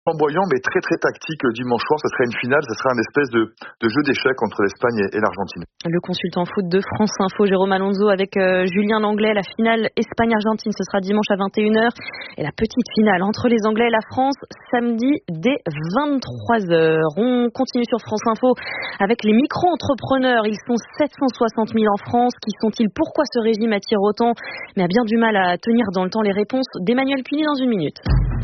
Flamboyant mais très très tactique dimanche soir, ce sera une finale, ce sera une espèce de jeu d'échecs entre l'Espagne et l'Argentine. Le consultant foot de France Info, Jérôme Alonso, avec Julien Langlais, la finale Espagne-Argentine, ce sera dimanche à 21h. Et la petite finale entre les Anglais et la France, samedi dès 23h. On continue sur France Info avec les micro-entrepreneurs. Ils sont 760 000 en France. Qui sont-ils? Pourquoi ce régime attire autant, mais a bien du mal à tenir dans le temps? Les réponses d'Emmanuel Cuny dans une minute.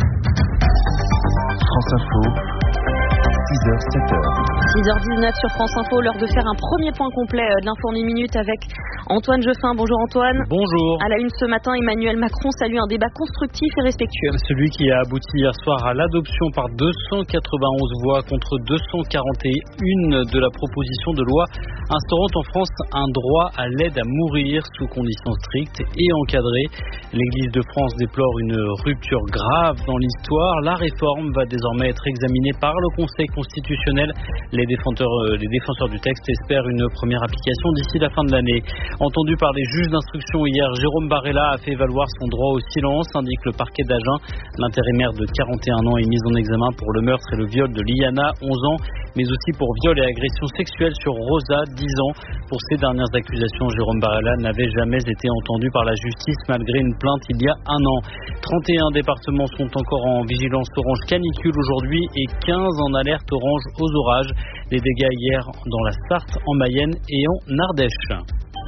France Info, 6h, 7h. 6h19 sur France Info, l'heure de faire un premier point complet de l'info en une minute avec Antoine Jeffin. Bonjour Antoine. Bonjour. À la une ce matin, Emmanuel Macron salue un débat constructif et respectueux. Celui qui a abouti hier soir à l'adoption par 291 voix contre 241 de la proposition de loi instaurant en France un droit à l'aide à mourir sous conditions strictes et encadrées. L'Église de France déplore une rupture grave dans l'histoire. La réforme va désormais être examinée par le Conseil constitutionnel. Les défenseurs du texte espèrent une première application d'ici la fin de l'année. Entendu par les juges d'instruction hier, Jérôme Barella a fait valoir son droit au silence, indique le parquet d'Agen. L'intérimaire de 41 ans est mis en examen pour le meurtre et le viol de Liana, 11 ans, mais aussi pour viol et agression sexuelle sur Rosa, 10 ans. Pour ces dernières accusations, Jérôme Barella n'avait jamais été entendu par la justice malgré une plainte il y a un an. 31 départements sont encore en vigilance orange canicule aujourd'hui et 15 en alerte orange aux orages. Les dégâts hier dans la Sarthe, en Mayenne et en Ardèche.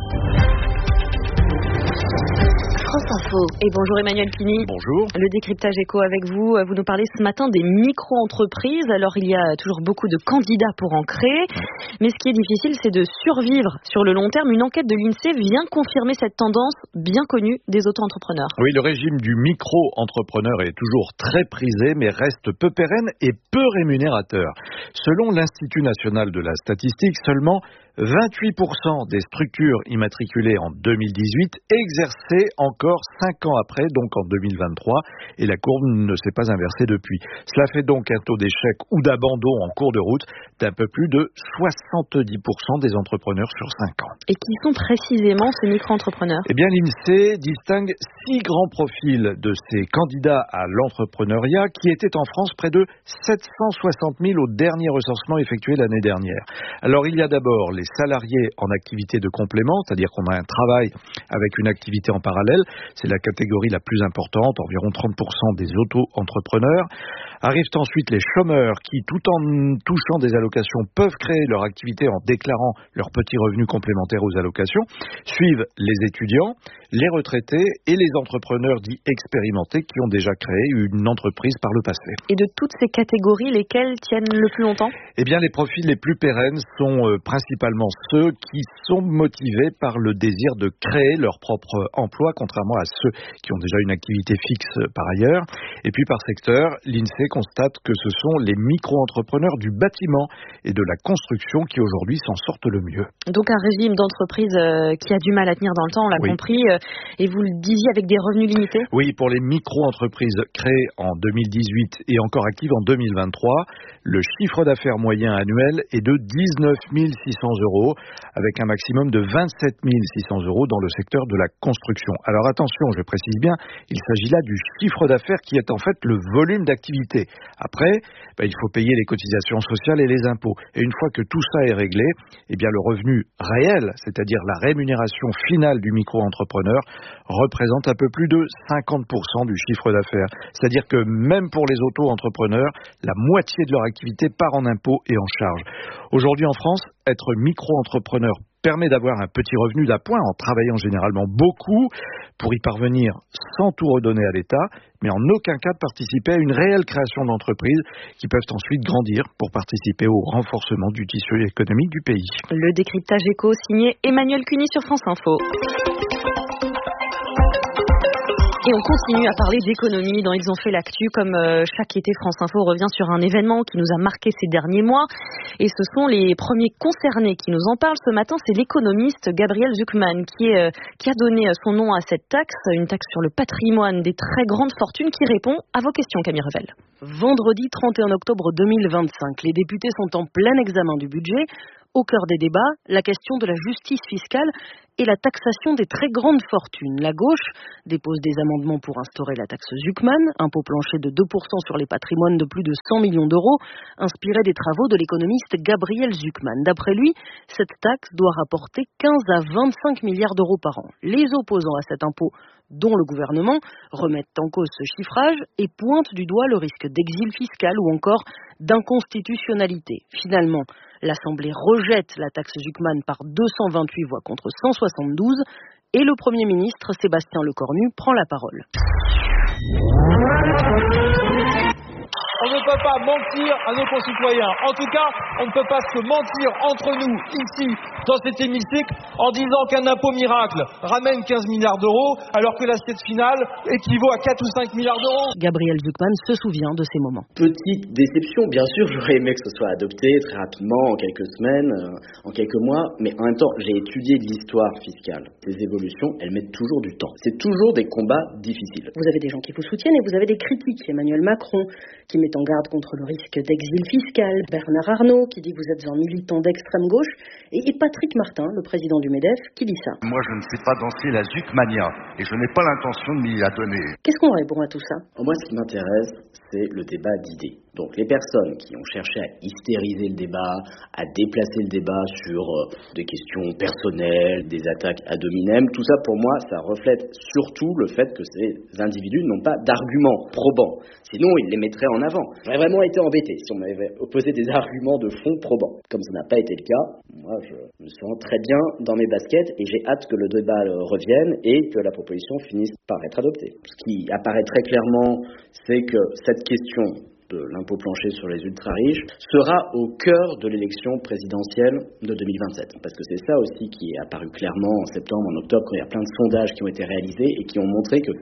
France Info. Et bonjour Emmanuel Cuny. Bonjour. Le décryptage éco avec vous. Vous nous parlez ce matin des micro-entreprises. Alors il y a toujours beaucoup de candidats pour en créer. Mais ce qui est difficile, c'est de survivre sur le long terme. Une enquête de l'INSEE vient confirmer cette tendance bien connue des auto-entrepreneurs. Oui, le régime du micro-entrepreneur est toujours très prisé, mais reste peu pérenne et peu rémunérateur. Selon l'Institut national de la statistique, seulement 28% des structures immatriculées en 2018 exerçaient encore 5 ans après, donc en 2023, et la courbe ne s'est pas inversée depuis. Cela fait donc un taux d'échec ou d'abandon en cours de route d'un peu plus de 70% des entrepreneurs sur 5 ans. Et qui sont précisément ces micro-entrepreneurs? Eh bien, l'INSEE distingue 6 grands profils de ces candidats à l'entrepreneuriat qui étaient en France près de 760 000 au dernier recensement effectué l'année dernière. Alors, il y a d'abord les salariés en activité de complément, c'est-à-dire qu'on a un travail avec une activité en parallèle. C'est la catégorie la plus importante, environ 30% des auto-entrepreneurs. Arrivent ensuite les chômeurs qui, tout en touchant des allocations, peuvent créer leur activité en déclarant leurs petits revenus complémentaires aux allocations. Suivent les étudiants, les retraités et les entrepreneurs dits expérimentés qui ont déjà créé une entreprise par le passé. Et de toutes ces catégories, lesquelles tiennent le plus longtemps? Eh bien, les profils les plus pérennes sont principalement ceux qui sont motivés par le désir de créer leur propre emploi, contrairement à ceux qui ont déjà une activité fixe par ailleurs. Et puis par secteur, l'INSEE constate que ce sont les micro-entrepreneurs du bâtiment et de la construction qui aujourd'hui s'en sortent le mieux. Donc un régime d'entreprise qui a du mal à tenir dans le temps, on l'a compris, et vous le disiez avec des revenus limités? Oui, pour les micro-entreprises créées en 2018 et encore actives en 2023, le chiffre d'affaires moyen annuel est de 19 600 €, avec un maximum de 27 600 € dans le secteur de la construction. Alors attention, je précise bien, il s'agit là du chiffre d'affaires qui est en fait le volume d'activité. Après, il faut payer les cotisations sociales et les impôts. Et une fois que tout ça est réglé, eh bien le revenu réel, c'est-à-dire la rémunération finale du micro-entrepreneur, représente un peu plus de 50% du chiffre d'affaires. C'est-à-dire que même pour les auto-entrepreneurs, la moitié de leur activité part en impôts et en charges. Aujourd'hui en France, être micro-entrepreneur permet d'avoir un petit revenu d'appoint en travaillant généralement beaucoup pour y parvenir sans tout redonner à l'État, mais en aucun cas de participer à une réelle création d'entreprises qui peuvent ensuite grandir pour participer au renforcement du tissu économique du pays. Le décryptage éco signé Emmanuel Cuny sur France Info. Et on continue à parler d'économie dans Ils ont fait l'actu. Comme chaque été, France Info revient sur un événement qui nous a marqué ces derniers mois. Et ce sont les premiers concernés qui nous en parlent. Ce matin, c'est l'économiste Gabriel Zucman qui a donné son nom à cette taxe, une taxe sur le patrimoine des très grandes fortunes qui répond à vos questions, Camille Revel. Vendredi 31 octobre 2025, les députés sont en plein examen du budget. Au cœur des débats, la question de la justice fiscale et la taxation des très grandes fortunes. La gauche dépose des amendements pour instaurer la taxe Zuckman, impôt plancher de 2% sur les patrimoines de plus de 100 millions d'euros, inspiré des travaux de l'économiste Gabriel Zuckman. D'après lui, cette taxe doit rapporter 15 à 25 milliards d'euros par an. Les opposants à cet impôt, dont le gouvernement, remettent en cause ce chiffrage et pointent du doigt le risque d'exil fiscal ou encore d'inconstitutionnalité. Finalement, l'Assemblée rejette la taxe Zuckman par 228 voix contre 172 et le Premier ministre Sébastien Lecornu prend la parole. On ne peut pas mentir à nos concitoyens. En tout cas, on ne peut pas se mentir entre nous, ici, dans cet hémicycle, en disant qu'un impôt miracle ramène 15 milliards d'euros, alors que l'assiette finale équivaut à 4 ou 5 milliards d'euros. Gabriel Zuckman se souvient de ces moments. Petite déception, bien sûr, j'aurais aimé que ce soit adopté très rapidement, en quelques semaines, en quelques mois, mais en même temps, j'ai étudié l'histoire fiscale. Ces évolutions, elles mettent toujours du temps. C'est toujours des combats difficiles. Vous avez des gens qui vous soutiennent et vous avez des critiques. Emmanuel Macron, qui met en garde contre le risque d'exil fiscal, Bernard Arnault, qui dit que vous êtes un militant d'extrême gauche, et Patrick Martin, le président du MEDEF, qui dit ça. Moi, je ne sais pas danser la Zuckmania, et je n'ai pas l'intention de m'y adonner. Qu'est-ce qu'on répond à tout ça ? Moi, ce qui m'intéresse, c'est le débat d'idées. Donc les personnes qui ont cherché à hystériser le débat, à déplacer le débat sur des questions personnelles, des attaques ad hominem, tout ça pour moi, ça reflète surtout le fait que ces individus n'ont pas d'arguments probants. Sinon, ils les mettraient en avant. J'aurais vraiment été embêté si on m'avait opposé des arguments de fond probants. Comme ça n'a pas été le cas, moi je me sens très bien dans mes baskets et j'ai hâte que le débat revienne et que la proposition finisse par être adoptée. Ce qui apparaît très clairement, c'est que cette question de l'impôt plancher sur les ultra-riches sera au cœur de l'élection présidentielle de 2027. Parce que c'est ça aussi qui est apparu clairement en septembre, en octobre, quand il y a plein de sondages qui ont été réalisés et qui ont montré que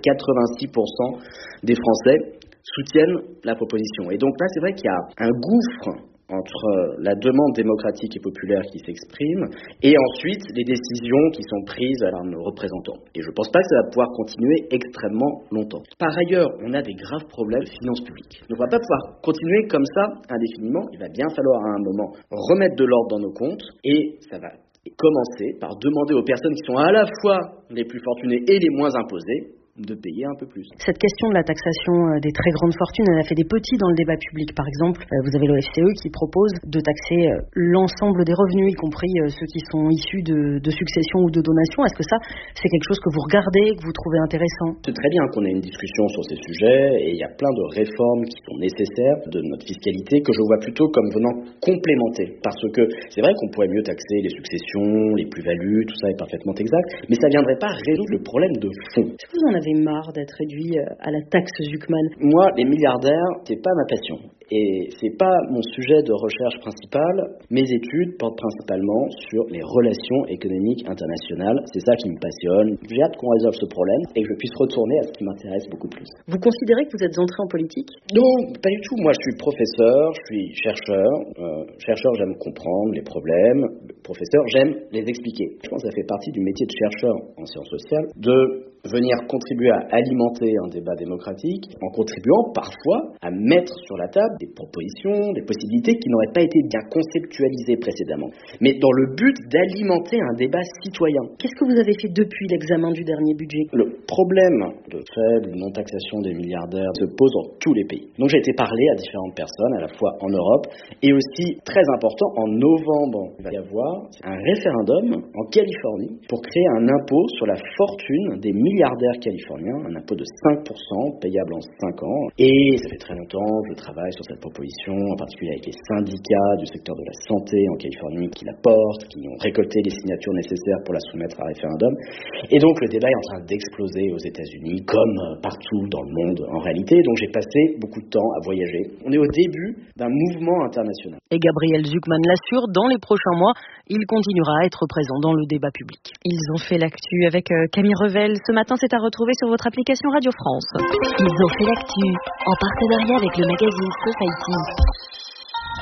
86% des Français soutiennent la proposition. Et donc là, c'est vrai qu'il y a un gouffre entre la demande démocratique et populaire qui s'exprime et ensuite les décisions qui sont prises par nos représentants. Et je ne pense pas que ça va pouvoir continuer extrêmement longtemps. Par ailleurs, on a des graves problèmes de finances publiques. Donc on ne va pas pouvoir continuer comme ça indéfiniment. Il va bien falloir à un moment remettre de l'ordre dans nos comptes et ça va commencer par demander aux personnes qui sont à la fois les plus fortunées et les moins imposées de payer un peu plus. Cette question de la taxation des très grandes fortunes, elle a fait des petits dans le débat public. Par exemple, vous avez l'OFCE qui propose de taxer l'ensemble des revenus, y compris ceux qui sont issus de successions ou de donations. Est-ce que ça, c'est quelque chose que vous regardez, que vous trouvez intéressant ? C'est très bien qu'on ait une discussion sur ces sujets et il y a plein de réformes qui sont nécessaires de notre fiscalité que je vois plutôt comme venant complémenter. Parce que c'est vrai qu'on pourrait mieux taxer les successions, les plus-values, tout ça est parfaitement exact, mais ça ne viendrait pas résoudre le problème de fond. Est-ce que vous en avez marre d'être réduit à la taxe Zuckman ? Moi, les milliardaires, c'est pas ma passion. Et c'est pas mon sujet de recherche principal. Mes études portent principalement sur les relations économiques internationales. C'est ça qui me passionne. J'ai hâte qu'on résolve ce problème et que je puisse retourner à ce qui m'intéresse beaucoup plus. Vous considérez que vous êtes entré en politique ? Non, pas du tout. Moi, je suis professeur, je suis chercheur. Chercheur, j'aime comprendre les problèmes. Professeur, j'aime les expliquer. Je pense que ça fait partie du métier de chercheur en sciences sociales de venir contribuer à alimenter un débat démocratique en contribuant parfois à mettre sur la table des propositions, des possibilités qui n'auraient pas été bien conceptualisées précédemment, mais dans le but d'alimenter un débat citoyen. Qu'est-ce que vous avez fait depuis l'examen du dernier budget ? Le problème de faible non-taxation des milliardaires se pose dans tous les pays. Donc j'ai été parler à différentes personnes, à la fois en Europe et aussi, très important, en novembre, il va y avoir un référendum en Californie pour créer un impôt sur la fortune des milliardaires californiens, un impôt de 5% payable en 5 ans. Et ça fait très longtemps que je travaille sur cette proposition, en particulier avec les syndicats du secteur de la santé en Californie qui la portent, qui ont récolté les signatures nécessaires pour la soumettre à référendum. Et donc le débat est en train d'exploser aux États-Unis, comme partout dans le monde en réalité. Donc j'ai passé beaucoup de temps à voyager. On est au début d'un mouvement international. Et Gabriel Zuckman l'assure, dans les prochains mois, il continuera à être présent dans le débat public. Ils ont fait l'actu avec Camille Revel. Ce matin, c'est à retrouver sur votre application Radio France. Ils ont fait l'actu en partenariat avec le magazine Society.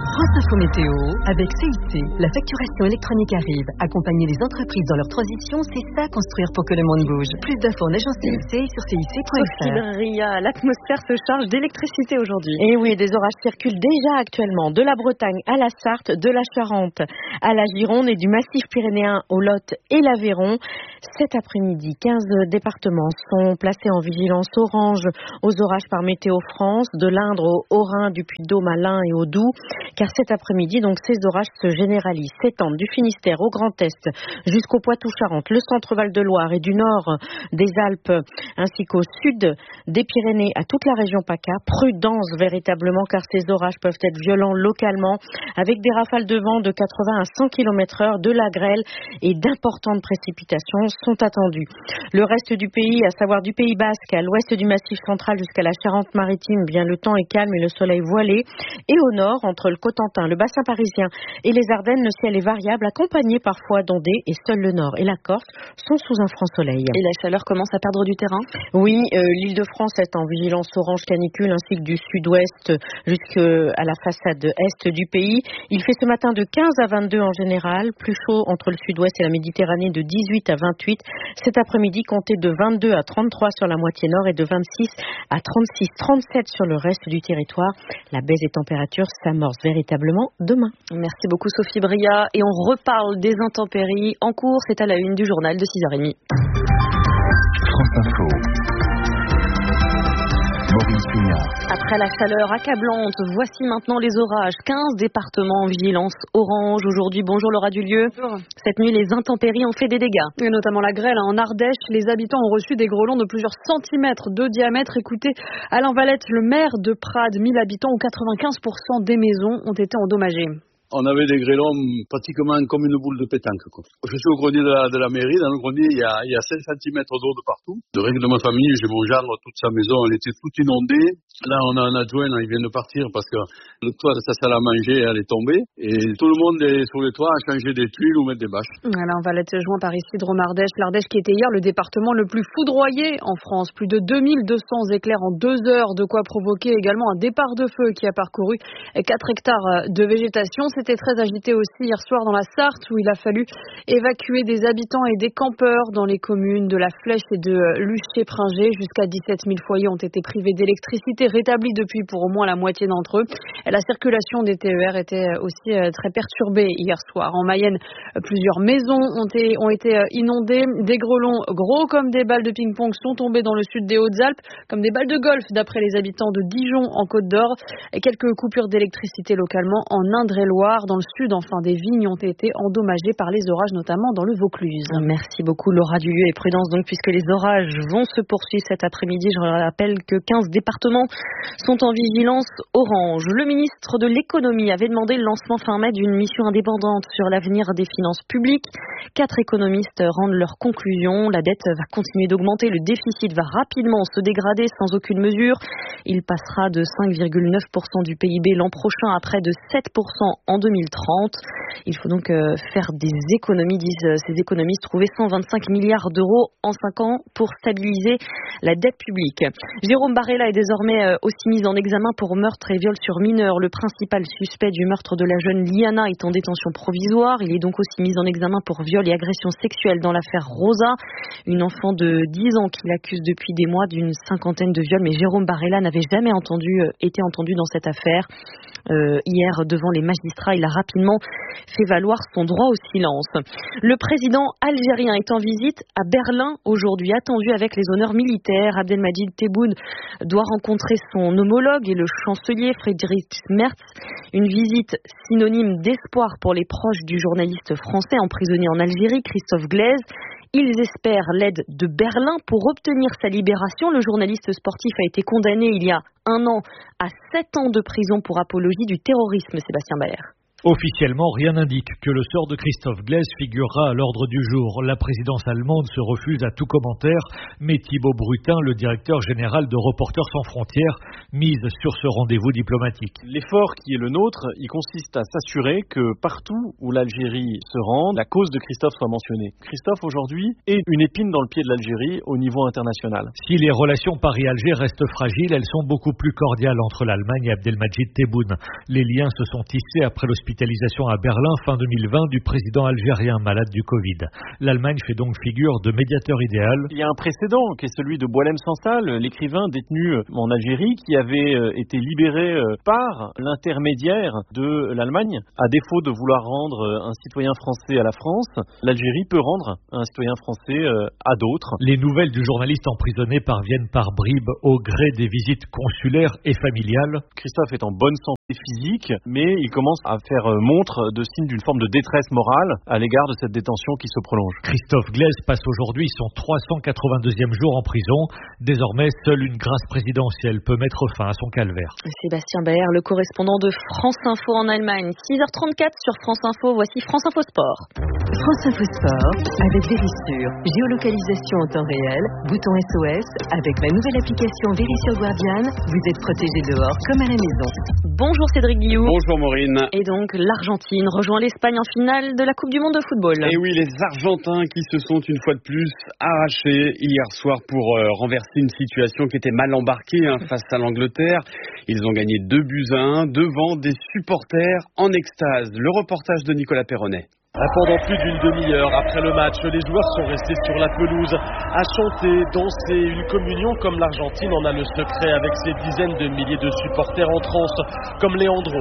France Info Météo, avec CIC. La facturation électronique arrive. Accompagner les entreprises dans leur transition, c'est ça construire pour que le monde bouge. Plus d'infos en agence CIC sur CIC.fr. L'atmosphère se charge d'électricité aujourd'hui. Et oui, des orages circulent déjà actuellement de la Bretagne à la Sarthe, de la Charente à la Gironde et du massif pyrénéen au Lot et l'Aveyron. Cet après-midi, 15 départements sont placés en vigilance orange aux orages par Météo France, de l'Indre au Haut-Rhin, du Puy-de-Dôme à l'Ain et au Doubs. Car cet après-midi, donc, ces orages se généralisent, s'étendent du Finistère au Grand Est jusqu'au Poitou-Charentes, le centre Val-de-Loire et du nord des Alpes, ainsi qu'au sud des Pyrénées à toute la région PACA. Prudence véritablement, car ces orages peuvent être violents localement, avec des rafales de vent de 80 à 100 km/h, de la grêle et d'importantes précipitations sont attendues. Le reste du pays, à savoir du Pays Basque, à l'ouest du Massif central jusqu'à la Charente-Maritime, bien le temps est calme et le soleil voilé. Et au nord, entre le Cotentin, le bassin parisien et les Ardennes, le ciel est variable, accompagné parfois d'ondées, et seul le nord et la Corse sont sous un franc soleil. Et la chaleur commence à perdre du terrain ? Oui, l'Île-de-France est en vigilance orange canicule, ainsi que du sud-ouest jusqu'à la façade est du pays. Il fait ce matin de 15 à 22 en général, plus chaud entre le sud-ouest et la Méditerranée de 18 à 28. Cet après-midi, comptez de 22 à 33 sur la moitié nord et de 26 à 36, 37 sur le reste du territoire. La baisse des températures s'amorce véritablement demain. Merci beaucoup Sophie Bria, et on reparle des intempéries en cours, c'est à la une du journal de 6h30. France Info. Après la chaleur accablante, voici maintenant les orages. 15 départements en vigilance orange aujourd'hui. Bonjour Laura Dulieu. Bonjour. Cette nuit, les intempéries ont fait des dégâts. Et notamment la grêle en Ardèche. Les habitants ont reçu des grêlons de plusieurs centimètres de diamètre. Écoutez, Alain Valette, le maire de Prades, 1000 habitants où 95% des maisons ont été endommagées. On avait des grêlons pratiquement comme une boule de pétanque, quoi. Je suis au grenier de la mairie. Dans le grenier, il y a 5 cm d'eau de partout. De règle de ma famille, j'ai mon gendre, toute sa maison, elle était toute inondée. Là, on a un adjoint, il vient de partir parce que le toit de sa salle à manger, elle est tombée. Et tout le monde est sur les toits à changer des tuiles ou mettre des bâches. Alors, on va l'être joint par ici de Ardèche. L'Ardèche qui était hier le département le plus foudroyé en France. Plus de 2200 éclairs en 2 heures, de quoi provoquer également un départ de feu qui a parcouru 4 hectares de végétation. C'était très agité aussi hier soir dans la Sarthe, où il a fallu évacuer des habitants et des campeurs dans les communes de la Flèche et de Luché-Pringé. Jusqu'à 17 000 foyers ont été privés d'électricité, rétablis depuis pour au moins la moitié d'entre eux. Et la circulation des TER était aussi très perturbée hier soir. En Mayenne, plusieurs maisons ont été inondées. Des grêlons gros comme des balles de ping-pong sont tombés dans le sud des Hautes-Alpes, comme des balles de golf d'après les habitants de Dijon en Côte d'Or. Et quelques coupures d'électricité localement en Indre-et-Loire. Dans le sud, enfin, des vignes ont été endommagées par les orages, notamment dans le Vaucluse. Merci beaucoup Laura Dulieu, et prudence donc, puisque les orages vont se poursuivre cet après-midi. Je rappelle que 15 départements sont en vigilance orange. Le ministre de l'économie avait demandé le lancement fin mai d'une mission indépendante sur l'avenir des finances publiques. 4 économistes rendent leurs conclusions. La dette va continuer d'augmenter, le déficit va rapidement se dégrader sans aucune mesure. Il passera de 5,9% du PIB l'an prochain à près de 7% en 2030. Il faut donc faire des économies, disent ces économistes, trouver 125 milliards d'euros en 5 ans pour stabiliser la dette publique. Jérôme Barella est désormais aussi mis en examen pour meurtre et viol sur mineur. Le principal suspect du meurtre de la jeune Liana est en détention provisoire. Il est donc aussi mis en examen pour viol et agression sexuelle dans l'affaire Rosa, une enfant de 10 ans qu'il accuse depuis des mois d'une 50aine de viols. Mais Jérôme Barella n'avait jamais été entendu dans cette affaire. Hier, devant les magistrats, il a rapidement fait valoir son droit au silence. Le président algérien est en visite à Berlin aujourd'hui, attendu avec les honneurs militaires. Abdelmadjid Tebboune doit rencontrer son homologue et le chancelier Friedrich Merz. Une visite synonyme d'espoir pour les proches du journaliste français emprisonné en Algérie, Christophe Glaise. Ils espèrent l'aide de Berlin pour obtenir sa libération. Le journaliste sportif a été condamné il y a 1 an à 7 ans de prison pour apologie du terrorisme, Sébastien Baer. Officiellement, rien n'indique que le sort de Christophe Glaise figurera à l'ordre du jour. La présidence allemande se refuse à tout commentaire, mais Thibaut Brutin, le directeur général de Reporters sans frontières, mise sur ce rendez-vous diplomatique. L'effort qui est le nôtre, il consiste à s'assurer que partout où l'Algérie se rend, la cause de Christophe soit mentionnée. Christophe, aujourd'hui, est une épine dans le pied de l'Algérie au niveau international. Si les relations Paris-Alger restent fragiles, elles sont beaucoup plus cordiales entre l'Allemagne et Abdelmadjid Tebboune. Les liens se sont tissés après l'hospitalisation à Berlin fin 2020 du président algérien malade du Covid. L'Allemagne fait donc figure de médiateur idéal. Il y a un précédent qui est celui de Boualem Sansal, l'écrivain détenu en Algérie qui avait été libéré par l'intermédiaire de l'Allemagne. À défaut de vouloir rendre un citoyen français à la France, l'Algérie peut rendre un citoyen français à d'autres. Les nouvelles du journaliste emprisonné parviennent par bribes au gré des visites consulaires et familiales. Christophe est en bonne santé physique, mais il commence à faire montre de signes d'une forme de détresse morale à l'égard de cette détention qui se prolonge. Christophe Glaise passe aujourd'hui son 382e jour en prison. Désormais, seule une grâce présidentielle peut mettre fin à son calvaire. Sébastien Baer, le correspondant de France Info en Allemagne. 6h34 sur France Info, voici France Info Sport. France Info Sport avec Vérissure. Géolocalisation en temps réel, bouton SOS. Avec la nouvelle application Vérissure Guardian, vous êtes protégé dehors comme à la maison. Bonjour Cédric Guillou. Bonjour Maureen. Et donc l'Argentine rejoint l'Espagne en finale de la Coupe du Monde de football. Et oui, les Argentins qui se sont une fois de plus arrachés hier soir pour renverser une situation qui était mal embarquée face à l'Angleterre. Ils ont gagné 2-1 devant des supporters en extase. Le reportage de Nicolas Perronnet. Pendant plus d'une demi-heure après le match, les joueurs sont restés sur la pelouse à chanter, danser, une communion comme l'Argentine en a le secret avec ses dizaines de milliers de supporters en transe, comme Leandro.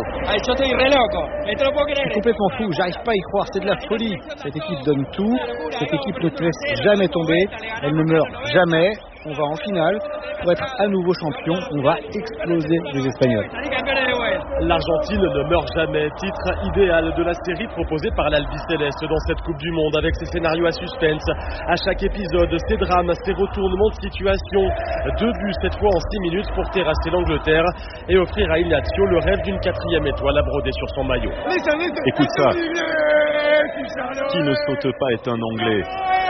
C'est complètement fou, j'arrive pas à y croire, c'est de la folie. Cette équipe donne tout, cette équipe ne te laisse jamais tomber, elle ne meurt jamais. On va en finale pour être à nouveau champion, on va exploser les Espagnols. L'Argentine ne meurt jamais, titre idéal de la série proposée par l'Albiceleste dans cette Coupe du Monde avec ses scénarios à suspense. À chaque épisode, ses drames, ses retournements de situation. 2 buts cette fois en 6 minutes pour terrasser l'Angleterre et offrir à Ignacio le rêve d'une 4e étoile à broder sur son maillot. Écoute ça, qui ne saute pas est un Anglais.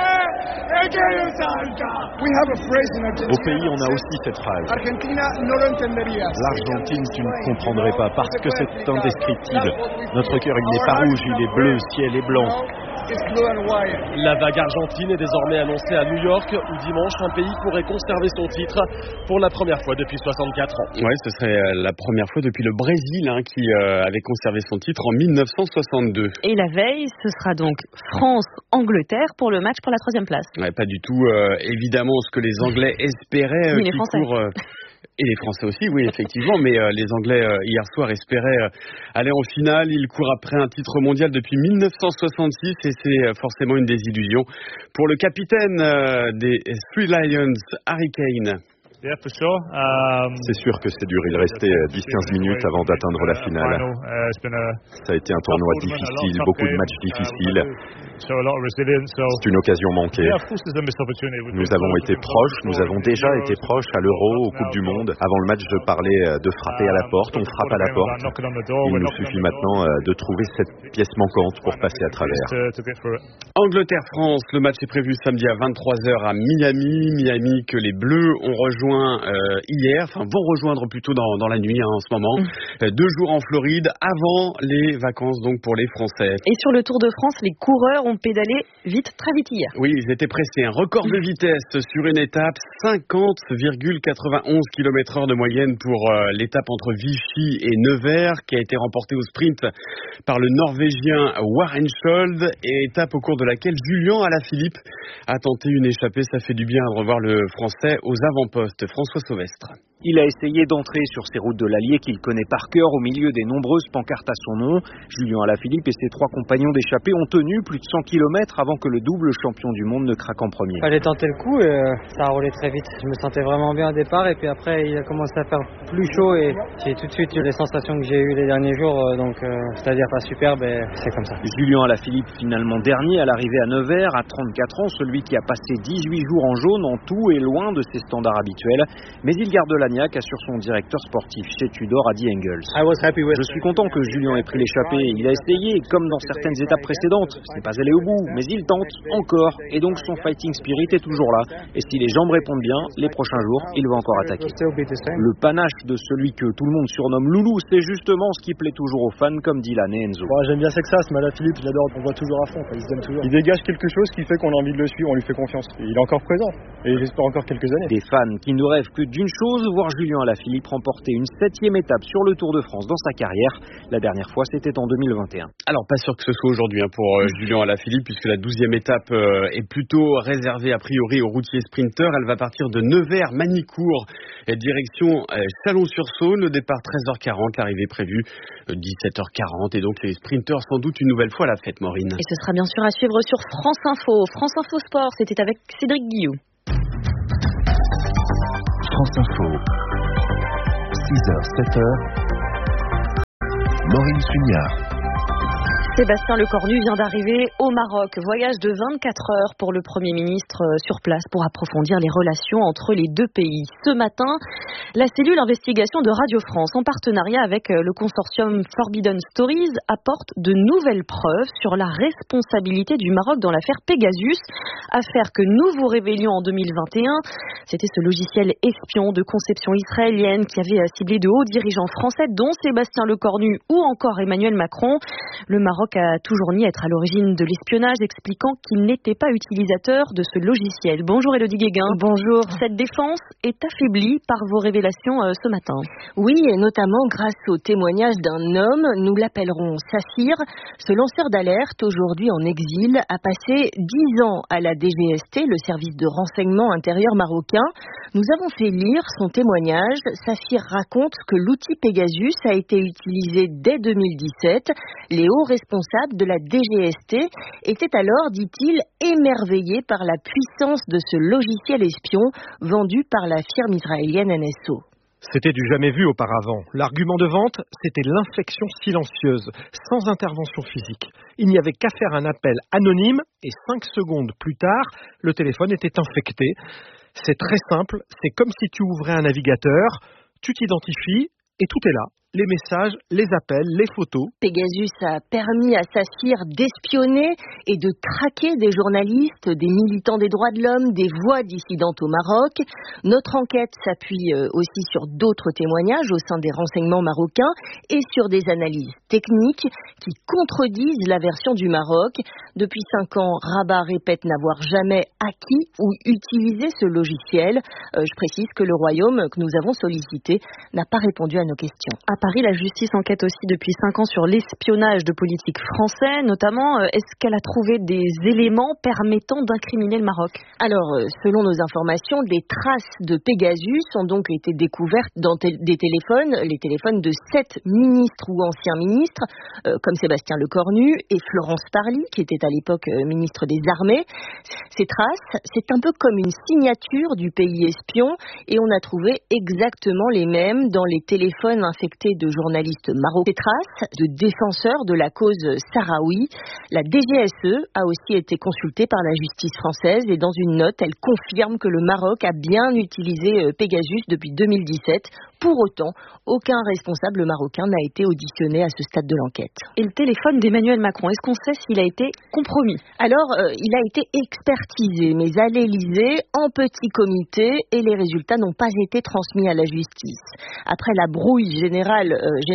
Au pays, on a aussi cette phrase. L'Argentine, tu ne comprendrais pas parce que c'est indescriptible. Notre cœur, il n'est pas rouge, il est bleu, ciel est blanc. La vague argentine est désormais annoncée à New York où dimanche un pays pourrait conserver son titre pour la première fois depuis 64 ans. Ouais, ce serait la première fois depuis le Brésil qui avait conservé son titre en 1962. Et la veille, ce sera donc France-Angleterre pour le match pour la 3e place. Ouais, pas du tout évidemment ce que les Anglais espéraient. Oui, les Français. Et les Français aussi, oui, effectivement, mais les Anglais, hier soir, espéraient aller en finale. Ils courent après un titre mondial depuis 1966 et c'est forcément une désillusion pour le capitaine des Three Lions, Harry Kane. C'est sûr que c'est dur, il restait 10-15 minutes avant d'atteindre la finale. Ça a été un tournoi difficile, beaucoup de matchs difficiles. C'est une occasion manquée. Nous avons été proches, nous avons déjà été proches à l'Euro, aux Coupes du Monde. Avant le match, je parlais de frapper à la porte, on frappe à la porte. Il nous suffit maintenant de trouver cette pièce manquante pour passer à travers. Angleterre-France, le match est prévu samedi à 23h à Miami. Miami que les Bleus ont rejoint vont rejoindre plutôt dans la nuit en ce moment. 2 jours en Floride avant les vacances donc pour les Français. Et sur le Tour de France, les coureurs ont pédalé très vite hier. Oui, ils étaient pressés. Un record de vitesse sur une étape, 50,91 km/h de moyenne pour l'étape entre Vichy et Nevers qui a été remportée au sprint par le Norvégien Warren Schold et étape au cours de laquelle Julien Alaphilippe a tenté une échappée. Ça fait du bien de revoir le Français aux avant-postes. François Sauvestre. Il a essayé d'entrer sur ces routes de l'Allier qu'il connaît par cœur au milieu des nombreuses pancartes à son nom. Julien Alaphilippe et ses 3 compagnons d'échappée ont tenu plus de 100 km avant que le double champion du monde ne craque en premier. J'ai tenté le coup et ça a roulé très vite. Je me sentais vraiment bien au départ et puis après il a commencé à faire plus chaud et j'ai tout de suite eu les sensations que j'ai eues les derniers jours, c'est-à-dire pas superbe et c'est comme ça. Julien Alaphilippe finalement dernier à l'arrivée à Nevers à 34 ans, celui qui a passé 18 jours en jaune en tout et loin de ses standards habituels. actuelle. Mais il garde la niaque, assure son directeur sportif chez Tudor, Adi Engels. Je suis content que Julien ait pris l'échappée. Il a essayé, comme dans certaines étapes précédentes. Ce n'est pas allé au bout, mais il tente encore. Et donc son fighting spirit est toujours là. Et si les jambes répondent bien, les prochains jours, il va encore attaquer. Le panache de celui que tout le monde surnomme Loulou, c'est justement ce qui plaît toujours aux fans, comme dit l'année Enzo. J'aime bien Sexas, mais là Philippe, je l'adore, on voit toujours à fond, il se donne toujours. Il dégage quelque chose qui fait qu'on a envie de le suivre, on lui fait confiance. Et il est encore présent, et j'espère encore quelques années. Des fans qui ne rêvent que d'une chose, voir Julien Alaphilippe remporter une 7e étape sur le Tour de France dans sa carrière. La dernière fois, c'était en 2021. Alors, pas sûr que ce soit aujourd'hui pour Julien Alaphilippe, puisque la 12e étape est plutôt réservée a priori aux routiers sprinteurs. Elle va partir de Nevers-Manicourt, direction Chalon-sur-Saône. Le départ 13h40, l'arrivée prévue 17h40. Et donc les sprinteurs sans doute une nouvelle fois à la fête, Maureen. Et ce sera bien sûr à suivre sur France Info. France Info Sport, c'était avec Cédric Guillou. France Info, 6h, 7h, Maureen Sugnard. Sébastien Lecornu vient d'arriver au Maroc. Voyage de 24 heures pour le Premier ministre sur place pour approfondir les relations entre les deux pays. Ce matin, la cellule investigation de Radio France, en partenariat avec le consortium Forbidden Stories, apporte de nouvelles preuves sur la responsabilité du Maroc dans l'affaire Pegasus, affaire que nous vous révélions en 2021. C'était ce logiciel espion de conception israélienne qui avait ciblé de hauts dirigeants français, dont Sébastien Lecornu ou encore Emmanuel Macron. Le Maroc a toujours nié être à l'origine de l'espionnage, expliquant qu'il n'était pas utilisateur de ce logiciel. Bonjour Élodie Guéguin. Bonjour. Cette défense est affaiblie par vos révélations ce matin. Oui, et notamment grâce au témoignage d'un homme, nous l'appellerons Saphir. Ce lanceur d'alerte, aujourd'hui en exil, a passé 10 ans à la DGST, le service de renseignement intérieur marocain. Nous avons fait lire son témoignage. Saphir raconte que l'outil Pegasus a été utilisé dès 2017. Les hauts responsables de la DGST étaient alors, dit-il, émerveillés par la puissance de ce logiciel espion vendu par la firme israélienne NSO. C'était du jamais vu auparavant. L'argument de vente, c'était l'infection silencieuse, sans intervention physique. Il n'y avait qu'à faire un appel anonyme et 5 secondes plus tard, le téléphone était infecté. C'est très simple, c'est comme si tu ouvrais un navigateur, tu t'identifies et tout est là. Les messages, les appels, les photos. Pegasus a permis à Saphir d'espionner et de traquer des journalistes, des militants des droits de l'homme, des voix dissidentes au Maroc. Notre enquête s'appuie aussi sur d'autres témoignages au sein des renseignements marocains et sur des analyses techniques qui contredisent la version du Maroc. Depuis 5 ans, Rabat répète n'avoir jamais acquis ou utilisé ce logiciel. Je précise que le Royaume que nous avons sollicité n'a pas répondu à nos questions. À Paris, la justice enquête aussi depuis 5 ans sur l'espionnage de politiques français, notamment. Est-ce qu'elle a trouvé des éléments permettant d'incriminer le Maroc? Alors, selon nos informations, des traces de Pegasus ont donc été découvertes dans des téléphones, les téléphones de 7 ministres ou anciens ministres, comme Sébastien Lecornu et Florence Parly, qui était à l'époque ministre des Armées. Ces traces, c'est un peu comme une signature du pays espion, et on a trouvé exactement les mêmes dans les téléphones infectés de journalistes marocains, traces de défenseurs de la cause sahraoui. La DGSE a aussi été consultée par la justice française et dans une note, elle confirme que le Maroc a bien utilisé Pegasus depuis 2017. Pour autant, aucun responsable marocain n'a été auditionné à ce stade de l'enquête. Et le téléphone d'Emmanuel Macron, est-ce qu'on sait s'il a été compromis? Alors, il a été expertisé, mais à l'Élysée, en petit comité, et les résultats n'ont pas été transmis à la justice. Après la brouille générée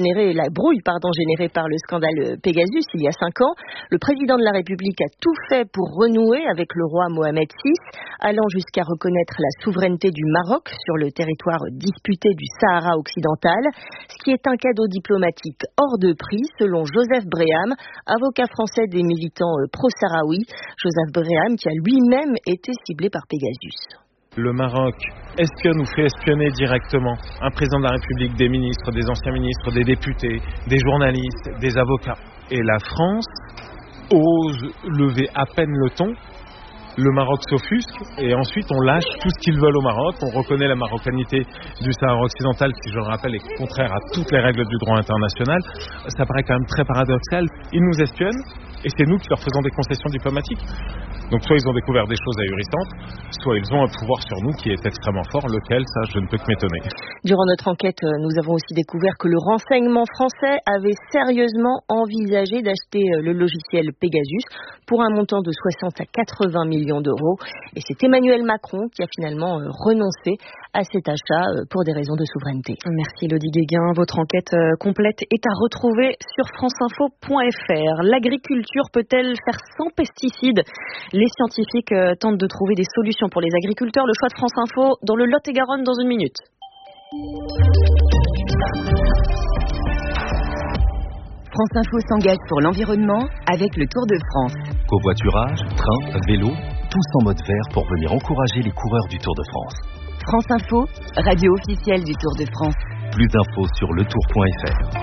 par le scandale Pegasus il y a 5 ans, le président de la République a tout fait pour renouer avec le roi Mohamed VI, allant jusqu'à reconnaître la souveraineté du Maroc sur le territoire disputé du Sahara occidental, ce qui est un cadeau diplomatique hors de prix, selon Joseph Bréham, avocat français des militants pro-sahraouis. Joseph Bréham qui a lui-même été ciblé par Pegasus. Le Maroc espionne ou fait espionner directement un président de la République, des ministres, des anciens ministres, des députés, des journalistes, des avocats. Et la France ose lever à peine le ton. Le Maroc s'offusque et ensuite on lâche tout ce qu'ils veulent au Maroc. On reconnaît la marocanité du Sahara occidental qui, je le rappelle, est contraire à toutes les règles du droit international. Ça paraît quand même très paradoxal. Ils nous espionnent Et c'est nous qui leur faisons des concessions diplomatiques. Donc soit ils ont découvert des choses ahurissantes, soit ils ont un pouvoir sur nous qui est extrêmement fort, lequel, ça, je ne peux que m'étonner. Durant notre enquête, nous avons aussi découvert que le renseignement français avait sérieusement envisagé d'acheter le logiciel Pegasus pour un montant de 60 à 80 millions d'euros. Et c'est Emmanuel Macron qui a finalement renoncé à cet achat pour des raisons de souveraineté. Merci Elodie Guéguin. Votre enquête complète est à retrouver sur franceinfo.fr. L'agriculture peut-elle faire sans pesticides ? Les scientifiques tentent de trouver des solutions pour les agriculteurs. Le choix de France Info dans le Lot-et-Garonne dans une minute. France Info s'engage pour l'environnement avec le Tour de France. Covoiturage, train, vélo, tous en mode vert pour venir encourager les coureurs du Tour de France. France Info, radio officielle du Tour de France. Plus d'infos sur letour.fr.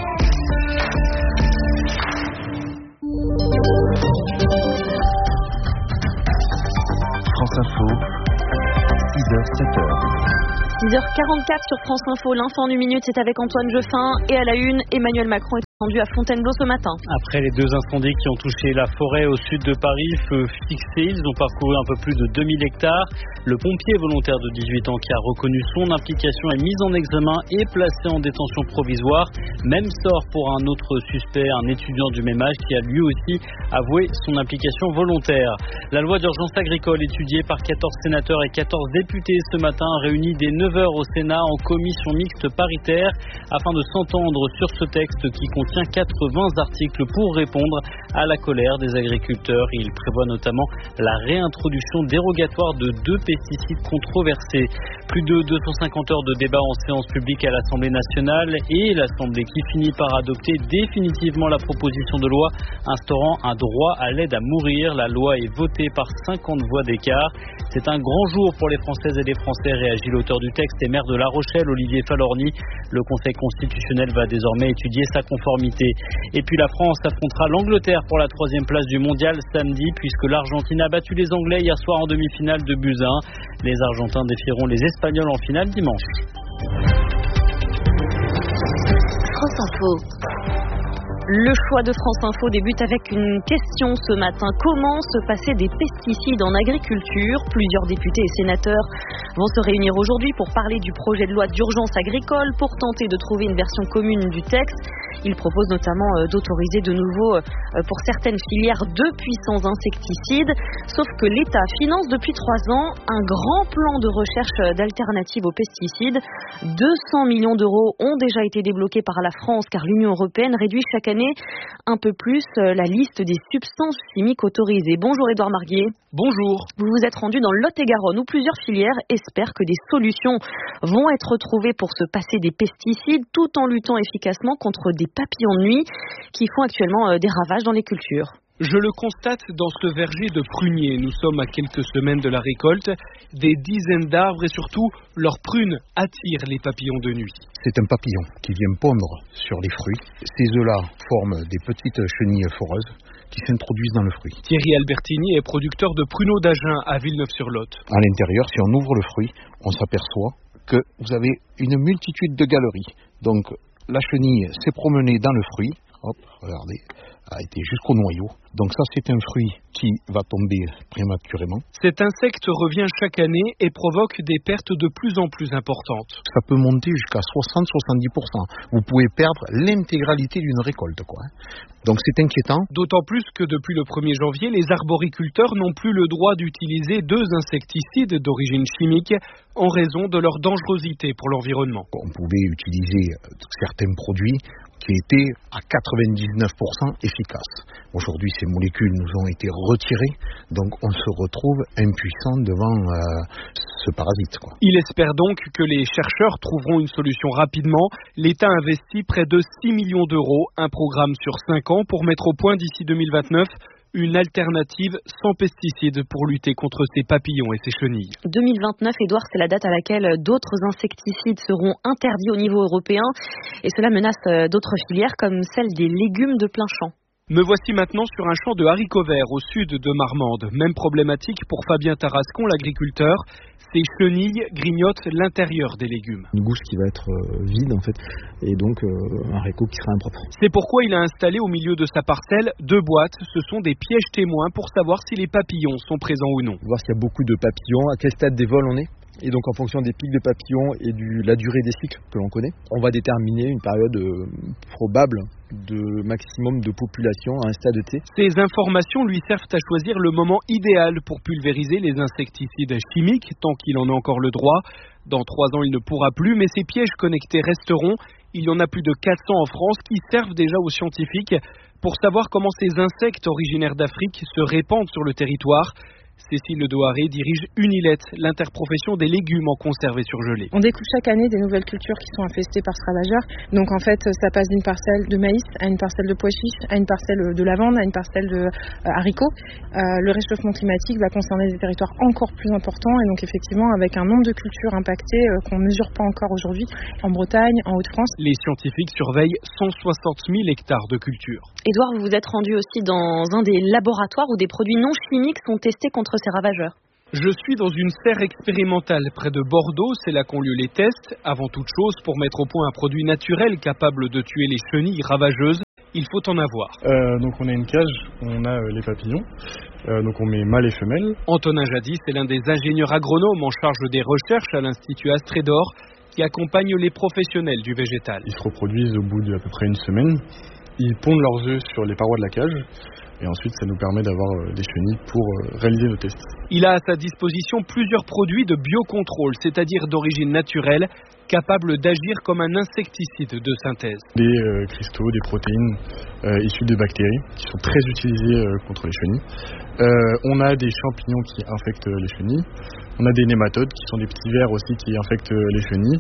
France Info, 6h, 7h. 6h44 sur France Info, l'info en une minute, c'est avec Antoine Jeffin. Et à la une, Emmanuel Macron est attendu à Fontainebleau ce matin. Après les 2 incendies qui ont touché la forêt au sud de Paris, feu fixé, ils ont parcouru un peu plus de 2000 hectares. Le pompier volontaire de 18 ans qui a reconnu son implication est mis en examen et placé en détention provisoire. Même sort pour un autre suspect, un étudiant du même âge qui a lui aussi avoué son implication volontaire. La loi d'urgence agricole étudiée par 14 sénateurs et 14 députés ce matin réunis dès 9h au Sénat en commission mixte paritaire afin de s'entendre sur ce texte qui contient 80 articles pour répondre à la colère des agriculteurs. Il prévoit notamment la réintroduction dérogatoire de 2 pesticides controversés. Plus de 250 heures de débat en séance publique à l'Assemblée nationale et l'Assemblée qui finit par adopter définitivement la proposition de loi instaurant un droit à l'aide à mourir. La loi est votée par 50 voix d'écart. C'est un grand jour pour les Françaises et les Français, réagit l'auteur du texte et maire de La Rochelle, Olivier Falorni. Le Conseil constitutionnel va désormais étudier sa conformité. Et puis la France affrontera l'Angleterre pour la 3e place du mondial samedi, puisque l'Argentine a battu les Anglais hier soir en demi-finale de buts à 1. Les Argentins défieront les Espagnols en finale dimanche. France Info. Le choix de France Info débute avec une question ce matin. Comment se passer des pesticides en agriculture ? Plusieurs députés et sénateurs vont se réunir aujourd'hui pour parler du projet de loi d'urgence agricole pour tenter de trouver une version commune du texte. Ils proposent notamment d'autoriser de nouveau pour certaines filières 2 puissants insecticides. Sauf que l'État finance depuis 3 ans un grand plan de recherche d'alternatives aux pesticides. 200 millions d'euros ont déjà été débloqués par la France car l'Union européenne réduit chaque année un peu plus la liste des substances chimiques autorisées. Bonjour Édouard Marguier. Bonjour. Vous vous êtes rendu dans le Lot-et-Garonne où plusieurs filières espèrent que des solutions vont être trouvées pour se passer des pesticides tout en luttant efficacement contre des papillons de nuit qui font actuellement des ravages dans les cultures. Je le constate dans ce verger de pruniers. Nous sommes à quelques semaines de la récolte. Des dizaines d'arbres et surtout leurs prunes attirent les papillons de nuit. C'est un papillon qui vient pondre sur les fruits. Ces œufs-là forment des petites chenilles foreuses qui s'introduisent dans le fruit. Thierry Albertini est producteur de pruneaux d'Agen à Villeneuve-sur-Lot. À l'intérieur, si on ouvre le fruit, on s'aperçoit que vous avez une multitude de galeries. Donc la chenille s'est promenée dans le fruit. Hop, regardez, a été jusqu'au noyau. Donc ça, c'est un fruit qui va tomber prématurément. Cet insecte revient chaque année et provoque des pertes de plus en plus importantes. Ça peut monter jusqu'à 60-70%. Vous pouvez perdre l'intégralité d'une récolte, quoi. Donc c'est inquiétant. D'autant plus que depuis le 1er janvier, les arboriculteurs n'ont plus le droit d'utiliser 2 insecticides d'origine chimique en raison de leur dangerosité pour l'environnement. On pouvait utiliser certains produits qui étaient à 99% efficaces. Aujourd'hui, ces molécules nous ont été retirées, donc on se retrouve impuissant devant ce parasite, quoi. Il espère donc que les chercheurs trouveront une solution rapidement. L'État investit près de 6 millions d'euros, un programme sur 5 ans pour mettre au point d'ici 2029 une alternative sans pesticides pour lutter contre ces papillons et ces chenilles. 2029, Édouard, c'est la date à laquelle d'autres insecticides seront interdits au niveau européen et cela menace d'autres filières comme celle des légumes de plein champ. Me voici maintenant sur un champ de haricots verts au sud de Marmande. Même problématique pour Fabien Tarascon, l'agriculteur. Ces chenilles grignotent l'intérieur des légumes. Une gousse qui va être vide en fait, et donc un haricot qui sera impropre. C'est pourquoi il a installé au milieu de sa parcelle 2 boîtes. Ce sont des pièges témoins pour savoir si les papillons sont présents ou non. Voir s'il y a beaucoup de papillons, à quel stade des vols on est. Et donc en fonction des pics de papillons et de la durée des cycles que l'on connaît, on va déterminer une période probable de maximum de population à un stade T. Ces informations lui servent à choisir le moment idéal pour pulvériser les insecticides chimiques, tant qu'il en a encore le droit. Dans 3 ans, il ne pourra plus, mais ces pièges connectés resteront. Il y en a plus de 400 en France qui servent déjà aux scientifiques pour savoir comment ces insectes originaires d'Afrique se répandent sur le territoire. Cécile Ledoiré dirige Unilet, l'interprofession des légumes en conserve et surgelés. On découvre chaque année des nouvelles cultures qui sont infestées par ce ravageur. Donc en fait, ça passe d'une parcelle de maïs à une parcelle de pois chiches, à une parcelle de lavande, à une parcelle de haricots. Le réchauffement climatique va concerner des territoires encore plus importants et donc effectivement avec un nombre de cultures impactées qu'on ne mesure pas encore aujourd'hui en Bretagne, en Hauts-de-France. Les scientifiques surveillent 160 000 hectares de culture. Édouard, vous vous êtes rendu aussi dans un des laboratoires où des produits non chimiques sont testés contre ces ravageurs. Je suis dans une serre expérimentale près de Bordeaux, c'est là qu'ont lieu les tests. Avant toute chose, pour mettre au point un produit naturel capable de tuer les chenilles ravageuses, il faut en avoir. Donc on a une cage, on a les papillons, donc on met mâles et femelles. Antonin Jadis est l'un des ingénieurs agronomes en charge des recherches à l'Institut Astrédor qui accompagne les professionnels du végétal. Ils se reproduisent au bout d'à peu près une semaine. Ils pondent leurs œufs sur les parois de la cage. Et ensuite, ça nous permet d'avoir des chenilles pour réaliser nos tests. Il a à sa disposition plusieurs produits de biocontrôle, c'est-à-dire d'origine naturelle, capables d'agir comme un insecticide de synthèse. Des cristaux, des protéines issues des bactéries qui sont très utilisées contre les chenilles. On a des champignons qui infectent les chenilles. On a des nématodes qui sont des petits vers aussi qui infectent les chenilles.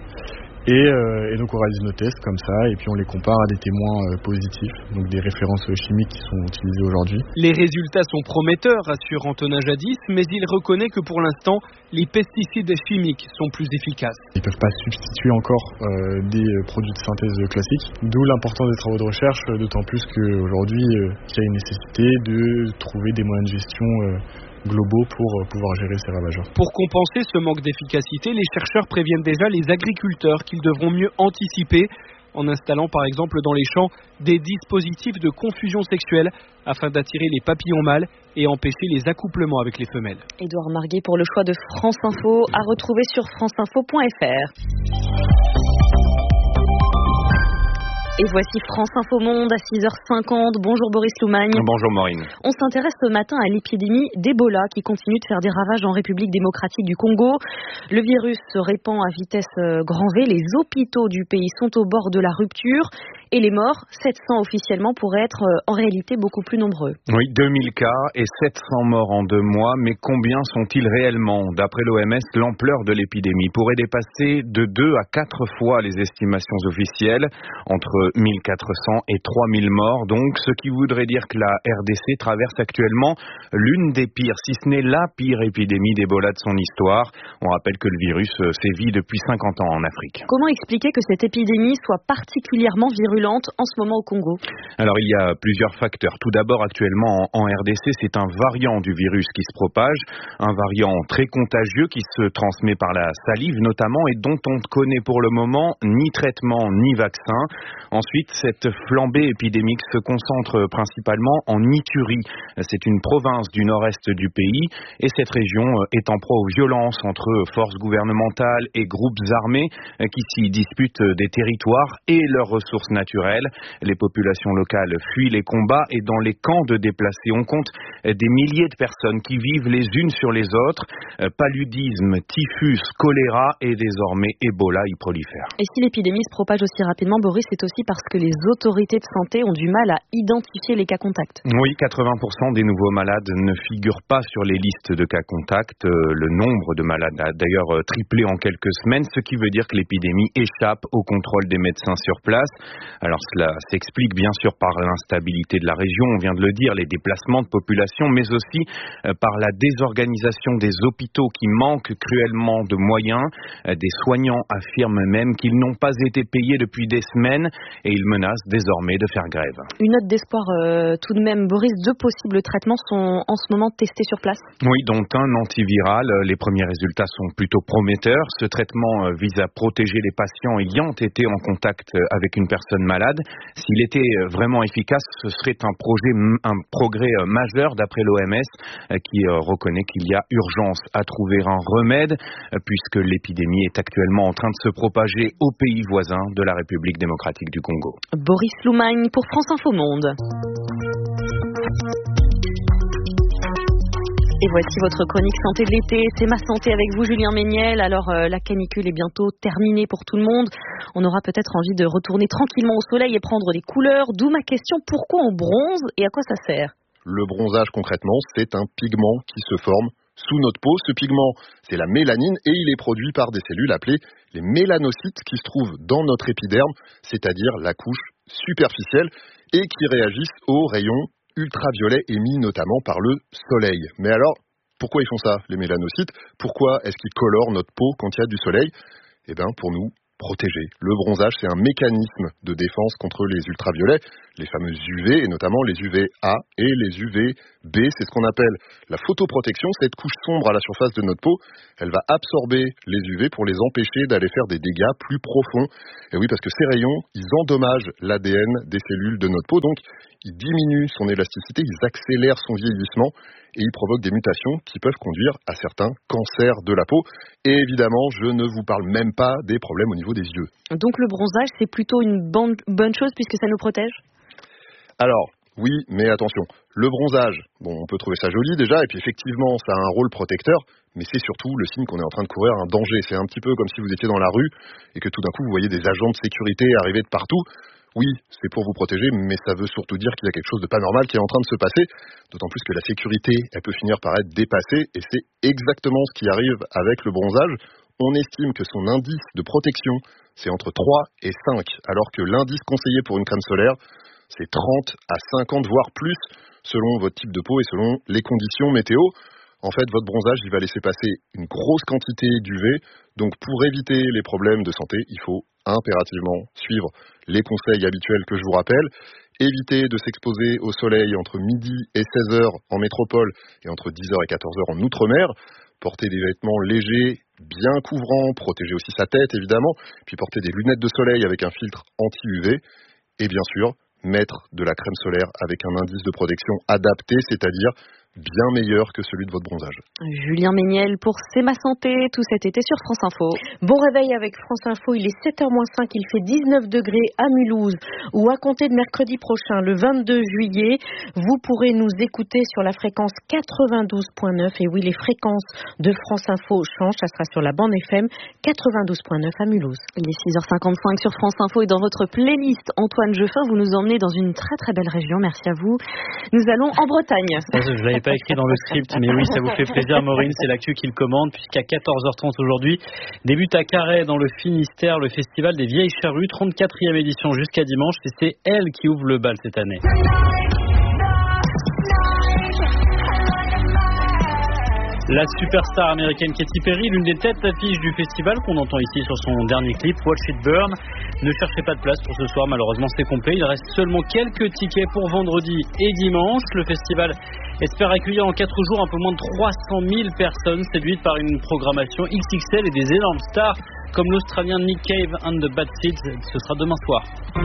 Et donc on réalise nos tests comme ça et puis on les compare à des témoins positifs, donc des références chimiques qui sont utilisées aujourd'hui. Les résultats sont prometteurs, assure Antonin Jadis, mais il reconnaît que pour l'instant, les pesticides chimiques sont plus efficaces. Ils ne peuvent pas substituer encore des produits de synthèse classiques, d'où l'importance des travaux de recherche, d'autant plus qu'aujourd'hui, il y a une nécessité de trouver des moyens de gestion globaux pour pouvoir gérer ces ravageurs. Pour compenser ce manque d'efficacité, les chercheurs préviennent déjà les agriculteurs qu'ils devront mieux anticiper en installant par exemple dans les champs des dispositifs de confusion sexuelle afin d'attirer les papillons mâles et empêcher les accouplements avec les femelles. Édouard Marguet pour le choix de France Info, à retrouver sur franceinfo.fr. Et voici France Info Monde à 6h50. Bonjour Boris Loumagne. Bonjour Maureen. On s'intéresse ce matin à l'épidémie d'Ebola qui continue de faire des ravages en République démocratique du Congo. Le virus se répand à vitesse grand V. Les hôpitaux du pays sont au bord de la rupture. Et les morts, 700 officiellement, pourraient être en réalité beaucoup plus nombreux. Oui, 2000 cas et 700 morts en 2 mois. Mais combien sont-ils réellement ? D'après l'OMS, l'ampleur de l'épidémie pourrait dépasser de 2 à 4 fois les estimations officielles. Entre 1400 et 3000 morts, donc, ce qui voudrait dire que la RDC traverse actuellement l'une des pires, si ce n'est la pire épidémie d'Ebola de son histoire. On rappelle que le virus sévit depuis 50 ans en Afrique. Comment expliquer que cette épidémie soit particulièrement virulente en ce moment au Congo ? Alors, il y a plusieurs facteurs. Tout d'abord, actuellement, en RDC, c'est un variant du virus qui se propage, un variant très contagieux qui se transmet par la salive notamment et dont on ne connaît pour le moment ni traitement ni vaccin. Ensuite, cette flambée épidémique se concentre principalement en Ituri. C'est une province du nord-est du pays et cette région est en proie aux violences entre forces gouvernementales et groupes armés qui s'y disputent des territoires et leurs ressources naturelles. Les populations locales fuient les combats et dans les camps de déplacés, on compte des milliers de personnes qui vivent les unes sur les autres. Paludisme, typhus, choléra et désormais Ebola y prolifèrent. Et si l'épidémie se propage aussi rapidement, Boris, c'est aussi parce que les autorités de santé ont du mal à identifier les cas contacts. Oui, 80% des nouveaux malades ne figurent pas sur les listes de cas contacts. Le nombre de malades a d'ailleurs triplé en quelques semaines, ce qui veut dire que l'épidémie échappe au contrôle des médecins sur place. Alors cela s'explique bien sûr par l'instabilité de la région, on vient de le dire, les déplacements de population, mais aussi par la désorganisation des hôpitaux qui manquent cruellement de moyens. Des soignants affirment même qu'ils n'ont pas été payés depuis des semaines et ils menacent désormais de faire grève. Une note d'espoir tout de même, Boris, 2 possibles traitements sont en ce moment testés sur place. Oui, dont un antiviral. Les premiers résultats sont plutôt prometteurs. Ce traitement vise à protéger les patients ayant été en contact avec une personne malade. S'il était vraiment efficace, ce serait un progrès majeur d'après l'OMS qui reconnaît qu'il y a urgence à trouver un remède puisque l'épidémie est actuellement en train de se propager aux pays voisins de la République démocratique du Congo. Boris Loumagne pour France Info Monde. Et voici votre chronique santé de l'été, c'est ma santé avec vous Julien Méniel. Alors la canicule est bientôt terminée pour tout le monde. On aura peut-être envie de retourner tranquillement au soleil et prendre des couleurs. D'où ma question, pourquoi on bronze et à quoi ça sert ? Le bronzage concrètement, c'est un pigment qui se forme sous notre peau. Ce pigment, c'est la mélanine et il est produit par des cellules appelées les mélanocytes qui se trouvent dans notre épiderme, c'est-à-dire la couche superficielle et qui réagissent aux rayons ultraviolets émis notamment par le soleil. Mais alors, pourquoi ils font ça, les mélanocytes ? Pourquoi est-ce qu'ils colorent notre peau quand il y a du soleil ? Eh bien, pour nous protéger. Le bronzage, c'est un mécanisme de défense contre les ultraviolets, les fameux UV, et notamment les UVA et les UVB. C'est ce qu'on appelle la photoprotection. Cette couche sombre à la surface de notre peau, elle va absorber les UV pour les empêcher d'aller faire des dégâts plus profonds. Et oui, parce que ces rayons, ils endommagent l'ADN des cellules de notre peau, donc ils diminuent son élasticité, ils accélèrent son vieillissement et ils provoquent des mutations qui peuvent conduire à certains cancers de la peau. Et évidemment, je ne vous parle même pas des problèmes au niveau des yeux. Donc le bronzage, c'est plutôt une bonne chose puisque ça nous protège ? Alors, oui, mais attention, le bronzage, bon, on peut trouver ça joli déjà, et puis effectivement, ça a un rôle protecteur, mais c'est surtout le signe qu'on est en train de courir un danger. C'est un petit peu comme si vous étiez dans la rue et que tout d'un coup, vous voyez des agents de sécurité arriver de partout. Oui, c'est pour vous protéger, mais ça veut surtout dire qu'il y a quelque chose de pas normal qui est en train de se passer, d'autant plus que la sécurité, elle peut finir par être dépassée, et c'est exactement ce qui arrive avec le bronzage. On estime que son indice de protection, c'est entre 3 et 5, alors que l'indice conseillé pour une crème solaire, c'est 30 à 50, voire plus, selon votre type de peau et selon les conditions météo. En fait, votre bronzage, il va laisser passer une grosse quantité d'UV. Donc, pour éviter les problèmes de santé, il faut impérativement suivre les conseils habituels que je vous rappelle. Éviter de s'exposer au soleil entre midi et 16h en métropole et entre 10h et 14h en outre-mer. Porter des vêtements légers, bien couvrants, protéger aussi sa tête évidemment. Puis porter des lunettes de soleil avec un filtre anti-UV. Et bien sûr, mettre de la crème solaire avec un indice de protection adapté, c'est-à-dire bien meilleur que celui de votre bronzage. Julien Méniel pour C'est ma santé, tout cet été sur France Info. Bon réveil avec France Info, il est 7h-5, il fait 19 degrés à Mulhouse, où à compter de mercredi prochain, le 22 juillet, vous pourrez nous écouter sur la fréquence 92.9. Et oui, les fréquences de France Info changent, ça sera sur la bande FM 92.9 à Mulhouse. Il est 6h55 sur France Info et dans votre playlist, Antoine Jeffin, vous nous emmenez dans une très très belle région, merci à vous. Nous allons en Bretagne. Je l'avais pas écrit dans le script, mais oui, ça vous fait plaisir, Maureen, c'est l'actu qui le commande, puisqu'à 14h30 aujourd'hui, débute à Carhaix, dans le Finistère, le festival des Vieilles Charrues, 34e édition jusqu'à dimanche, et c'est elle qui ouvre le bal cette année. La superstar américaine Katy Perry, l'une des têtes d'affiche du festival qu'on entend ici sur son dernier clip, Watch It Burn. Ne cherchez pas de place pour ce soir, malheureusement c'est complet. Il reste seulement quelques tickets pour vendredi et dimanche. Le festival espère accueillir en 4 jours un peu moins de 300 000 personnes séduites par une programmation XXL et des énormes stars comme l'Australien Nick Cave and the Bad Seeds. Ce sera demain soir.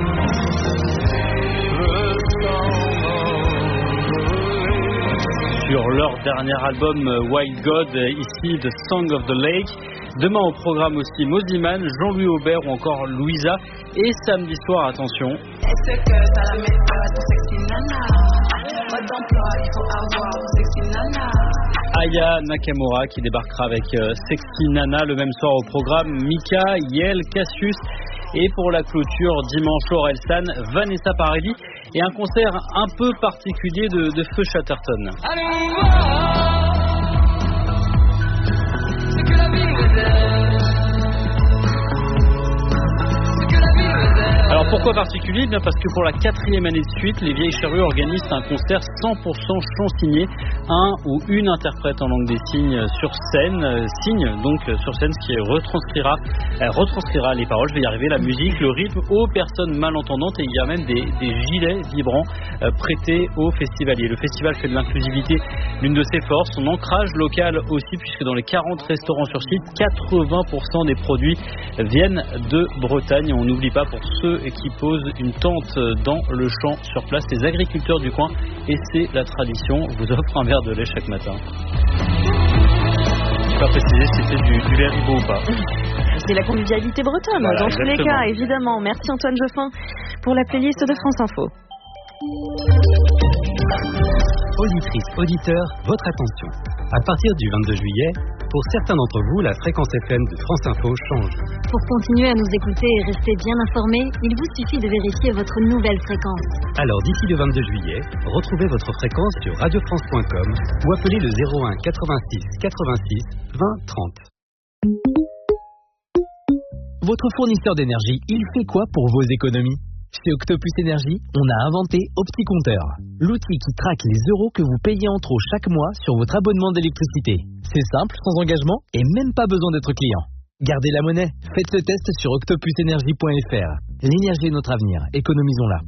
Sur leur dernier album Wild God, ici The Song of the Lake. Demain au programme aussi Moziman, Jean-Louis Aubert ou encore Louisa. Et samedi soir, attention. Est-ce que ça la met pas la sexy nana? Pas d'emploi, il faut avoir sexy nana. Aya Nakamura qui débarquera avec Sexy Nana le même soir au programme. Mika, Yel, Cassius. Et pour la clôture, dimanche, Orelsan, Vanessa Paradis et un concert un peu particulier de Feu Chatterton. Alors Alors pourquoi particulier ? Bien parce que pour la 4e année de suite, les Vieilles Charrues organisent un concert 100% chansigné, un ou une interprète en langue des signes sur scène, signe donc sur scène, ce qui retranscrira les paroles, je vais y arriver, la musique, le rythme aux personnes malentendantes, et il y a même des gilets vibrants prêtés aux festivaliers. Le festival fait de l'inclusivité l'une de ses forces, son ancrage local aussi, puisque dans les 40 restaurants sur site, 80% des produits viennent de Bretagne. On n'oublie pas, pour ceux qui posent une tente dans le champ sur place, les agriculteurs du coin, et c'est la tradition, vous offre un verre de lait chaque matin. Je ne vais pas préciser si c'est du lait Ribot ou pas. C'est la convivialité bretonne, voilà, dans exactement. tous les cas, évidemment. Merci Antoine Geoffin pour la playlist de France Info. Auditrices, auditeurs, votre attention. À partir du 22 juillet, pour certains d'entre vous, la fréquence FM de France Info change. Pour continuer à nous écouter et rester bien informés, il vous suffit de vérifier votre nouvelle fréquence. Alors d'ici le 22 juillet, retrouvez votre fréquence sur radiofrance.com ou appelez le 01 86 86 20 30. Votre fournisseur d'énergie, il fait quoi pour vos économies ? Chez Octopus Énergie, on a inventé OptiCompteur, l'outil qui traque les euros que vous payez en trop chaque mois sur votre abonnement d'électricité. C'est simple, sans engagement et même pas besoin d'être client. Gardez la monnaie, faites le test sur octopusenergie.fr. L'énergie est notre avenir, économisons-la.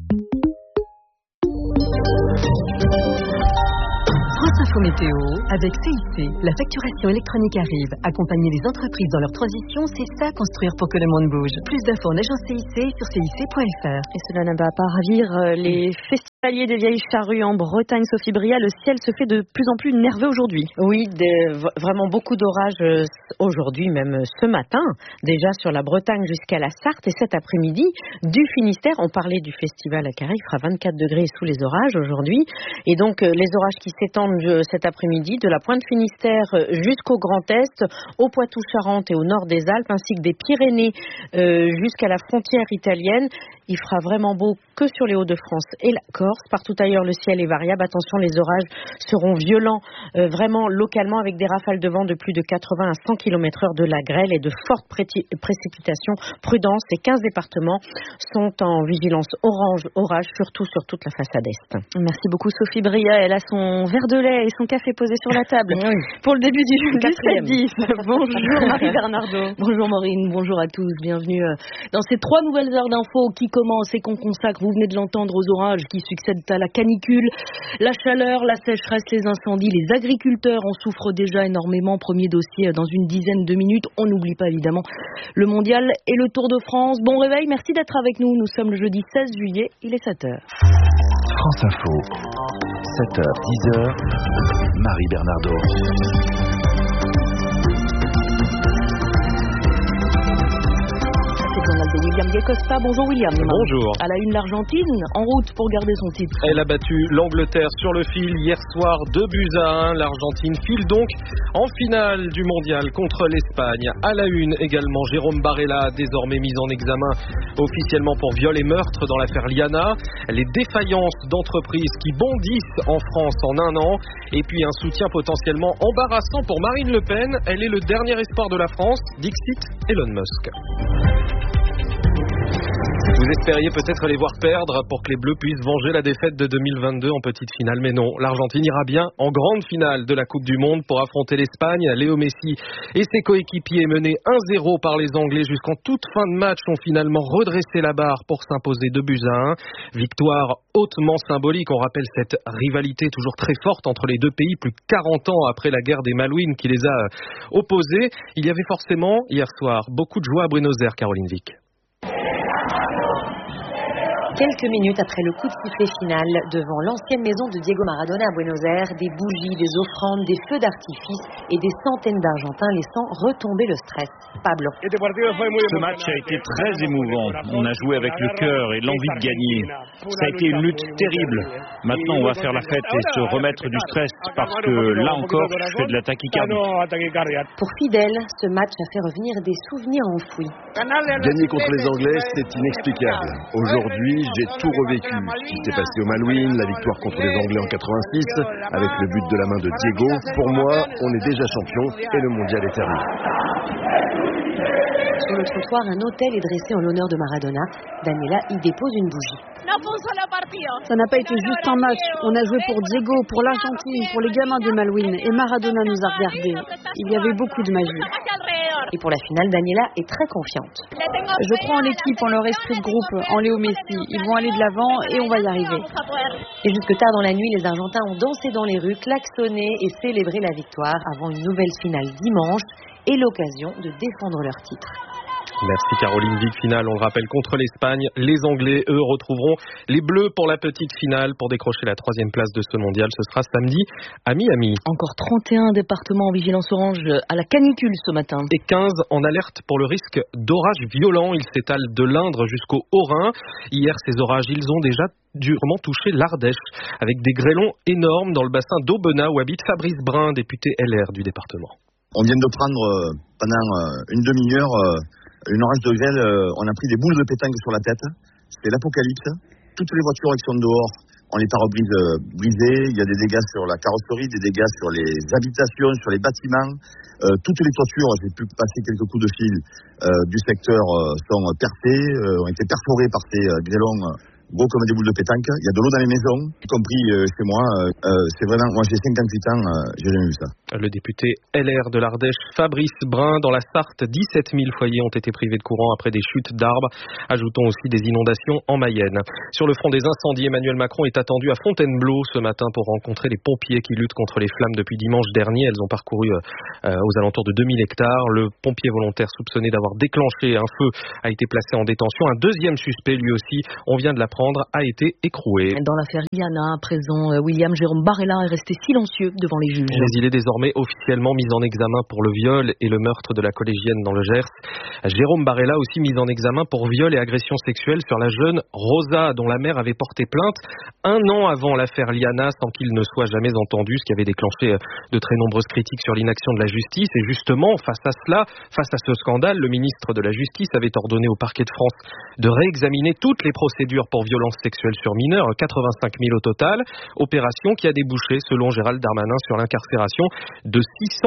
France Info Météo, avec CIC, la facturation électronique arrive. Accompagner les entreprises dans leur transition, c'est ça construire pour que le monde bouge. Plus d'infos en agence CIC sur cic.fr. Et cela n'a pas à ravir les festivaliers des Vieilles Charrues en Bretagne. Sophie Bria, le ciel se fait de plus en plus nerveux aujourd'hui. Oui, vraiment beaucoup d'orages aujourd'hui, même ce matin, déjà sur la Bretagne jusqu'à la Sarthe, et cet après-midi du Finistère. On parlait du festival à Carhaix, il fera 24 degrés sous les orages aujourd'hui, et donc les orages qui s'étendent cet après-midi de la pointe Finistère jusqu'au Grand Est, au Poitou-Charentes et au nord des Alpes, ainsi que des Pyrénées jusqu'à la frontière italienne. Il fera vraiment beau que sur les Hauts-de-France et la Corse. Partout ailleurs, le ciel est variable. Attention, les orages seront violents, vraiment localement, avec des rafales de vent de plus de 80 à 100 km/h, de la grêle et de fortes précipitations. Prudence, les 15 départements sont en vigilance orange, orage, surtout sur toute la façade est. Merci beaucoup Sophie Bria. Elle a son verre de lait et son café posé sur la table pour le début du 7-10. Bonjour Marie Bernardo. Bonjour Maureen, bonjour à tous. Bienvenue dans ces 3 nouvelles heures d'infos qui commencent et qu'on consacre, vous venez de l'entendre, aux orages qui succèdent à la canicule, la chaleur, la sécheresse, les incendies. Les agriculteurs en souffrent déjà énormément. Premier dossier dans une dizaine de minutes. On n'oublie pas évidemment le mondial et le Tour de France. Bon réveil, merci d'être avec nous. Nous sommes le jeudi 16 juillet, il est 7h. France Info, 7h, 10h, Marie Bernardo. De William Guecosta. Bonjour William. Bonjour. À la une, l'Argentine en route pour garder son titre. Elle a battu l'Angleterre sur le fil hier soir 2-1. L'Argentine file donc en finale du mondial contre l'Espagne. À la une également, Jérôme Barella, désormais mis en examen officiellement pour viol et meurtre dans l'affaire Liana. Les défaillances d'entreprises qui bondissent en France en un an. Et puis un soutien potentiellement embarrassant pour Marine Le Pen. Elle est le dernier espoir de la France. Dixit Elon Musk. Vous espériez peut-être les voir perdre pour que les Bleus puissent venger la défaite de 2022 en petite finale, mais non. L'Argentine ira bien en grande finale de la Coupe du Monde pour affronter l'Espagne. Léo Messi et ses coéquipiers, menés 1-0 par les Anglais jusqu'en toute fin de match, ont finalement redressé la barre pour s'imposer 2-1. Victoire hautement symbolique. On rappelle cette rivalité toujours très forte entre les deux pays, plus de 40 ans après la guerre des Malouines qui les a opposés. Il y avait forcément, hier soir, beaucoup de joie à Buenos Aires, Caroline Vic. Quelques minutes après le coup de sifflet final, devant l'ancienne maison de Diego Maradona à Buenos Aires, des bougies, des offrandes, des feux d'artifice et des centaines d'Argentins laissant retomber le stress. Pablo. Ce match a été très émouvant. On a joué avec le cœur et l'envie de gagner. Ça a été une lutte terrible. Maintenant, on va faire la fête et se remettre du stress parce que là encore, je fais de la tachycardie. Pour Fidel, ce match a fait revenir des souvenirs enfouis. Gagner contre les Anglais, c'est inexplicable. Aujourd'hui, j'ai tout revécu. Ce qui s'est passé aux Malouines, la victoire contre les Anglais en 86, avec le but de la main de Diego. Pour moi, on est déjà champion et le mondial est terminé. Sur le trottoir, un autel est dressé en l'honneur de Maradona. Daniela y dépose une bougie. Ça n'a pas été juste un match. On a joué pour Diego, pour l'Argentine, pour les gamins de Malouine. Et Maradona nous a regardés. Il y avait beaucoup de magie. Et pour la finale, Daniela est très confiante. Je crois en l'équipe, en leur esprit de groupe, en Léo Messi. Ils vont aller de l'avant et on va y arriver. Et jusque tard dans la nuit, les Argentins ont dansé dans les rues, klaxonné et célébré la victoire avant une nouvelle finale dimanche et l'occasion de défendre leur titre. Merci Caroline. Big finale, on le rappelle, contre l'Espagne. Les Anglais, eux, retrouveront les Bleus pour la petite finale pour décrocher la 3e place de ce mondial. Ce sera samedi à Miami. Encore 31 départements en vigilance orange à la canicule ce matin. Et 15 en alerte pour le risque d'orages violents. Ils s'étalent de l'Indre jusqu'au Haut-Rhin. Hier, ces orages, ils ont déjà durement touché l'Ardèche, avec des grêlons énormes dans le bassin d'Aubenas où habite Fabrice Brun, député LR du département. On vient de prendre pendant une demi-heure une orage de grêle, on a pris des boules de pétanque sur la tête. C'était l'apocalypse. Toutes les voitures qui sont dehors ont les pare-brises brisés. Il y a des dégâts sur la carrosserie, des dégâts sur les habitations, sur les bâtiments. Toutes les toitures, j'ai pu passer quelques coups de fil du secteur, sont percées, ont été perforées par ces grêlons gros comme des boules de pétanque. Il y a de l'eau dans les maisons, y compris chez moi. C'est vraiment, moi j'ai 58 ans, j'ai jamais vu ça. Le député LR de l'Ardèche, Fabrice Brun, dans la Sarthe, 17 000 foyers ont été privés de courant après des chutes d'arbres. Ajoutons aussi des inondations en Mayenne. Sur le front des incendies, Emmanuel Macron est attendu à Fontainebleau ce matin pour rencontrer les pompiers qui luttent contre les flammes depuis dimanche dernier. Elles ont parcouru aux alentours de 2000 hectares. Le pompier volontaire soupçonné d'avoir déclenché un feu a été placé en détention. Un deuxième suspect, lui aussi, on vient de l'apprendre, a été écroué. Dans l'affaire Liana, à présent, William Jérôme Barella est resté silencieux devant les juges. Mais il est désormais officiellement mis en examen pour le viol et le meurtre de la collégienne dans le Gers. Jérôme Barella aussi mis en examen pour viol et agression sexuelle sur la jeune Rosa, dont la mère avait porté plainte un an avant l'affaire Liana sans qu'il ne soit jamais entendu, ce qui avait déclenché de très nombreuses critiques sur l'inaction de la justice. Et justement, face à cela, face à ce scandale, le ministre de la Justice avait ordonné au parquet de France de réexaminer toutes les procédures pour violences sexuelles sur mineurs, 85 000 au total, opération qui a débouché, selon Gérald Darmanin, sur l'incarcération de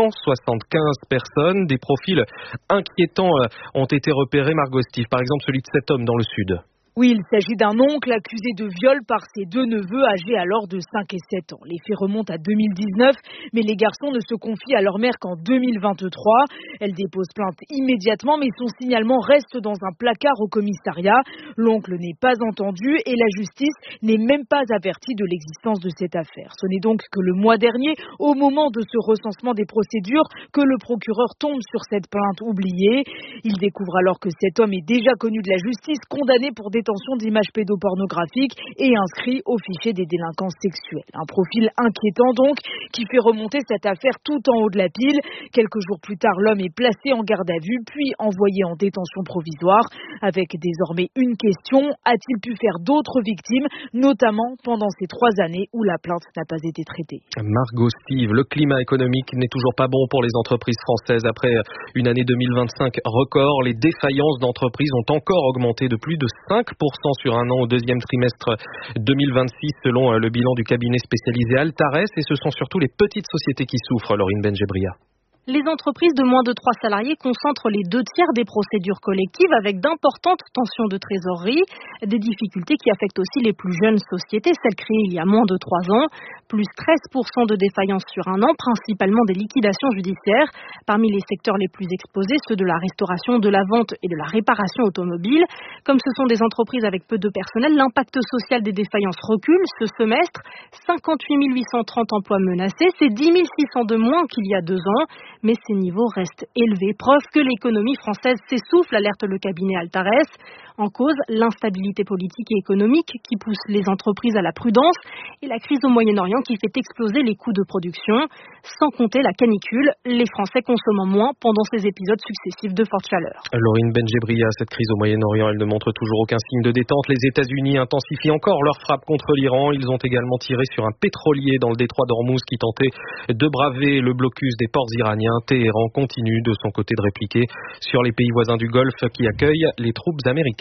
675 personnes. Des profils inquiétants ont été repérés, Margot Steve, par exemple celui de cet homme dans le Sud. Oui, il s'agit d'un oncle accusé de viol par ses deux neveux âgés alors de 5 et 7 ans. Les faits remontent à 2019, mais les garçons ne se confient à leur mère qu'en 2023. Elle dépose plainte immédiatement, mais son signalement reste dans un placard au commissariat. L'oncle n'est pas entendu et la justice n'est même pas avertie de l'existence de cette affaire. Ce n'est donc que le mois dernier, au moment de ce recensement des procédures, que le procureur tombe sur cette plainte oubliée. Il découvre alors que cet homme est déjà connu de la justice, condamné pour détention d'images pédopornographiques et inscrit au fichier des délinquants sexuels. Un profil inquiétant donc qui fait remonter cette affaire tout en haut de la pile. Quelques jours plus tard, l'homme est placé en garde à vue puis envoyé en détention provisoire avec désormais une question: a-t-il pu faire d'autres victimes, notamment pendant ces 3 années où la plainte n'a pas été traitée? Margot Steve, le climat économique n'est toujours pas bon pour les entreprises françaises. Après une année 2025 record, les défaillances d'entreprises ont encore augmenté de plus de 5% sur un an au deuxième trimestre 2026 selon le bilan du cabinet spécialisé Altares, et ce sont surtout les petites sociétés qui souffrent, Laurine Benjebria. Les entreprises de moins de 3 salariés concentrent les 2 tiers des procédures collectives avec d'importantes tensions de trésorerie, des difficultés qui affectent aussi les plus jeunes sociétés, celles créées il y a moins de 3 ans, plus 13% de défaillances sur un an, principalement des liquidations judiciaires. Parmi les secteurs les plus exposés, ceux de la restauration, de la vente et de la réparation automobile. Comme ce sont des entreprises avec peu de personnel, l'impact social des défaillances recule. Ce semestre, 58 830 emplois menacés, c'est 10 600 de moins qu'il y a 2 ans. Mais ces niveaux restent élevés. Preuve que l'économie française s'essouffle, alerte le cabinet Altares. En cause, l'instabilité politique et économique qui pousse les entreprises à la prudence et la crise au Moyen-Orient qui fait exploser les coûts de production. Sans compter la canicule, les Français consommant moins pendant ces épisodes successifs de forte chaleur. Laurine Benjebria, cette crise au Moyen-Orient, elle ne montre toujours aucun signe de détente. Les États-Unis intensifient encore leur frappe contre l'Iran. Ils ont également tiré sur un pétrolier dans le détroit d'Ormuz qui tentait de braver le blocus des ports iraniens. Téhéran continue de son côté de répliquer sur les pays voisins du Golfe qui accueillent les troupes américaines.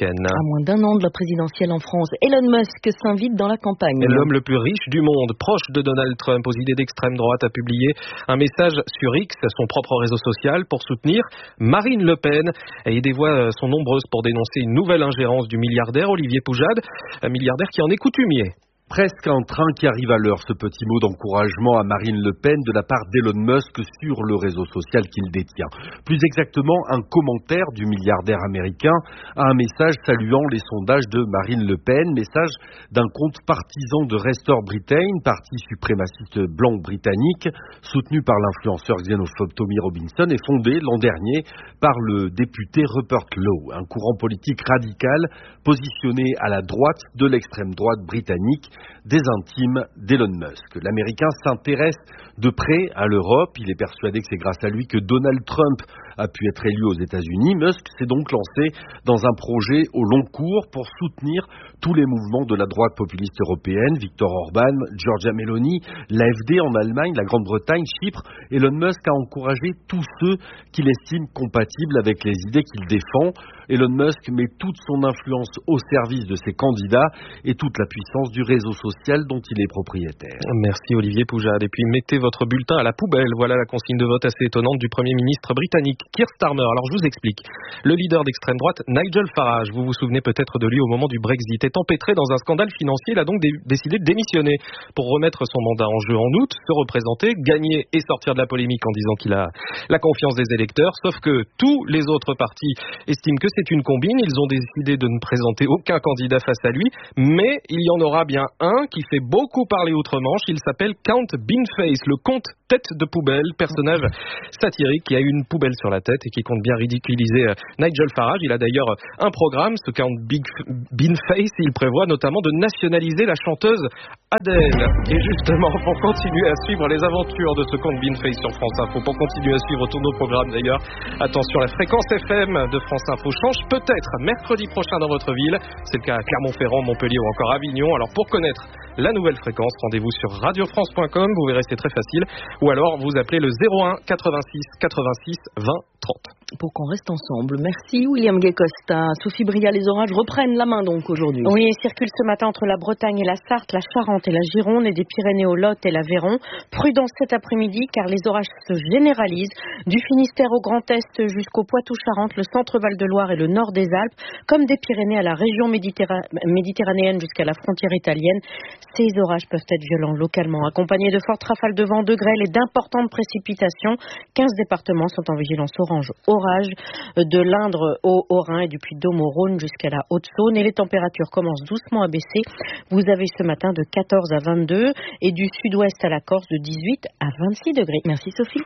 Pen. À moins d'un an de la présidentielle en France, Elon Musk s'invite dans la campagne. L'homme le plus riche du monde, proche de Donald Trump, aux idées d'extrême droite, a publié un message sur X, son propre réseau social, pour soutenir Marine Le Pen. Et des voix sont nombreuses pour dénoncer une nouvelle ingérence du milliardaire Olivier Poujade, un milliardaire qui en est coutumier. Presque un train qui arrive à l'heure, ce petit mot d'encouragement à Marine Le Pen de la part d'Elon Musk sur le réseau social qu'il détient. Plus exactement, un commentaire du milliardaire américain à un message saluant les sondages de Marine Le Pen, message d'un compte partisan de Restore Britain, parti suprémaciste blanc britannique, soutenu par l'influenceur xénophobe Tommy Robinson et fondé l'an dernier par le député Rupert Lowe, un courant politique radical positionné à la droite de l'extrême droite britannique, des intimes d'Elon Musk. L'Américain s'intéresse de près à l'Europe. Il est persuadé que c'est grâce à lui que Donald Trump a pu être élu aux États-Unis. Musk s'est donc lancé dans un projet au long cours pour soutenir tous les mouvements de la droite populiste européenne, Viktor Orban, Giorgia Meloni, l'AfD en Allemagne, la Grande-Bretagne, Chypre. Elon Musk a encouragé tous ceux qu'il estime compatibles avec les idées qu'il défend. Elon Musk met toute son influence au service de ses candidats et toute la puissance du réseau social dont il est propriétaire. Merci Olivier Poujade. Et puis mettez votre bulletin à la poubelle. Voilà la consigne de vote assez étonnante du Premier ministre britannique Keir Starmer. Alors je vous explique. Le leader d'extrême droite, Nigel Farage, vous vous souvenez peut-être de lui au moment du Brexit, est empêtré dans un scandale financier. Il a donc décidé de démissionner pour remettre son mandat en jeu en août, se représenter, gagner et sortir de la polémique en disant qu'il a la confiance des électeurs. Sauf que tous les autres partis estiment que c'est une combine. Ils ont décidé de ne présenter aucun candidat face à lui, mais il y en aura bien un qui fait beaucoup parler outre-Manche. Il s'appelle Count Beanface, le comte tête de poubelle, personnage satirique qui a une poubelle sur la tête et qui compte bien ridiculiser Nigel Farage. Il a d'ailleurs un programme, ce Count Beanface. Il prévoit notamment de nationaliser la chanteuse Adele. Et justement, pour continuer à suivre les aventures de ce Count Beanface sur France Info, pour continuer à suivre tous nos programmes d'ailleurs, attention, la fréquence FM de France Info change peut-être mercredi prochain dans votre ville. C'est le cas à Clermont-Ferrand, Montpellier ou encore Avignon. Alors pour connaître la nouvelle fréquence, rendez-vous sur radiofrance.com, vous verrez c'est très facile. Ou alors vous appelez le 01 86 86 20 30. Pour qu'on reste ensemble. Merci William Gay-Costa. Sophie Bria, les orages reprennent la main donc aujourd'hui. Oui, ils circulent ce matin entre la Bretagne et la Sarthe, la Charente et la Gironde et des Pyrénées au Lot et l'Aveyron. Prudence cet après-midi car les orages se généralisent du Finistère au Grand Est jusqu'au Poitou-Charentes, le centre Val-de-Loire et le nord des Alpes, comme des Pyrénées à la région méditerranéenne jusqu'à la frontière italienne. Ces orages peuvent être violents localement, accompagnés de fortes rafales de vent, de grêle et d'importantes précipitations. 15 départements sont en vigilance orange. Orage de l'Indre au Haut-Rhin et du Puy-de-Dôme au Rhône jusqu'à la Haute-Saône. Et les températures commencent doucement à baisser. Vous avez ce matin de 14 à 22 et du sud-ouest à la Corse de 18 à 26 degrés. Merci Sophie.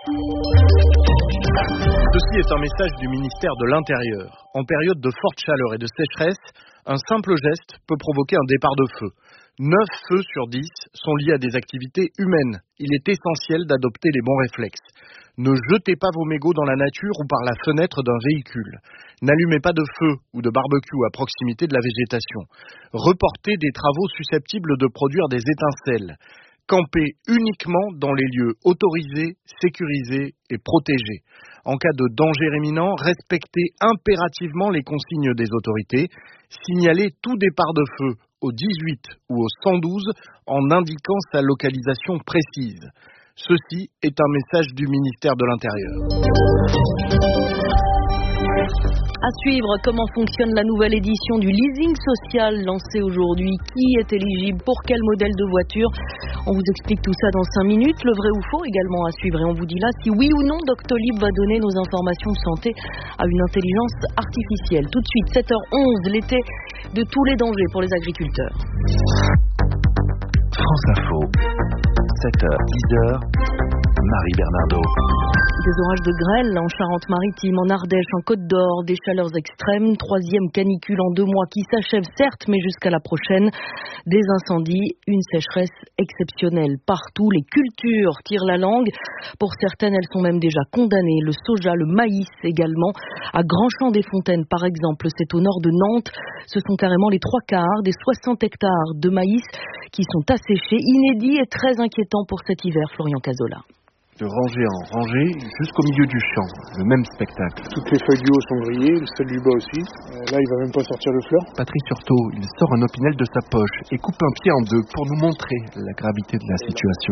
Ceci est un message du ministère de l'Intérieur. En période de forte chaleur et de sécheresse, un simple geste peut provoquer un départ de feu. 9 feux sur 10 sont liés à des activités humaines. Il est essentiel d'adopter les bons réflexes. Ne jetez pas vos mégots dans la nature ou par la fenêtre d'un véhicule. N'allumez pas de feu ou de barbecue à proximité de la végétation. Reportez des travaux susceptibles de produire des étincelles. Campez uniquement dans les lieux autorisés, sécurisés et protégés. En cas de danger imminent, respectez impérativement les consignes des autorités. Signalez tout départ de feu au 18 ou au 112 en indiquant sa localisation précise. Ceci est un message du ministère de l'Intérieur. À suivre, comment fonctionne la nouvelle édition du leasing social lancée aujourd'hui. Qui est éligible pour quel modèle de voiture? On vous explique tout ça dans 5 minutes. Le vrai ou faux également à suivre. Et on vous dit là si oui ou non Doctolib va donner nos informations de santé à une intelligence artificielle. Tout de suite, 7h11, l'été de tous les dangers pour les agriculteurs. France Info, 7h, 10h, Marie Bernardo. Des orages de grêle en Charente-Maritime, en Ardèche, en Côte d'Or, des chaleurs extrêmes, 3e canicule en 2 mois qui s'achève certes, mais jusqu'à la prochaine. Des incendies, une sécheresse exceptionnelle partout. Les cultures tirent la langue. Pour certaines, elles sont même déjà condamnées. Le soja, le maïs également. À Grand-Champ-des-Fontaines, par exemple, c'est au nord de Nantes. Ce sont carrément les 3/4 des 60 hectares de maïs qui sont asséchés. Inédit et très inquiétant pour cet hiver, Florian Cazola. de rangée en rangée jusqu'au milieu du champ. Le même spectacle. Toutes les feuilles du haut sont grillées, celles du bas aussi. Là, il va même pas sortir le fleur. Patrice Surtot, il sort un opinel de sa poche et coupe un pied en deux pour nous montrer la gravité de la situation.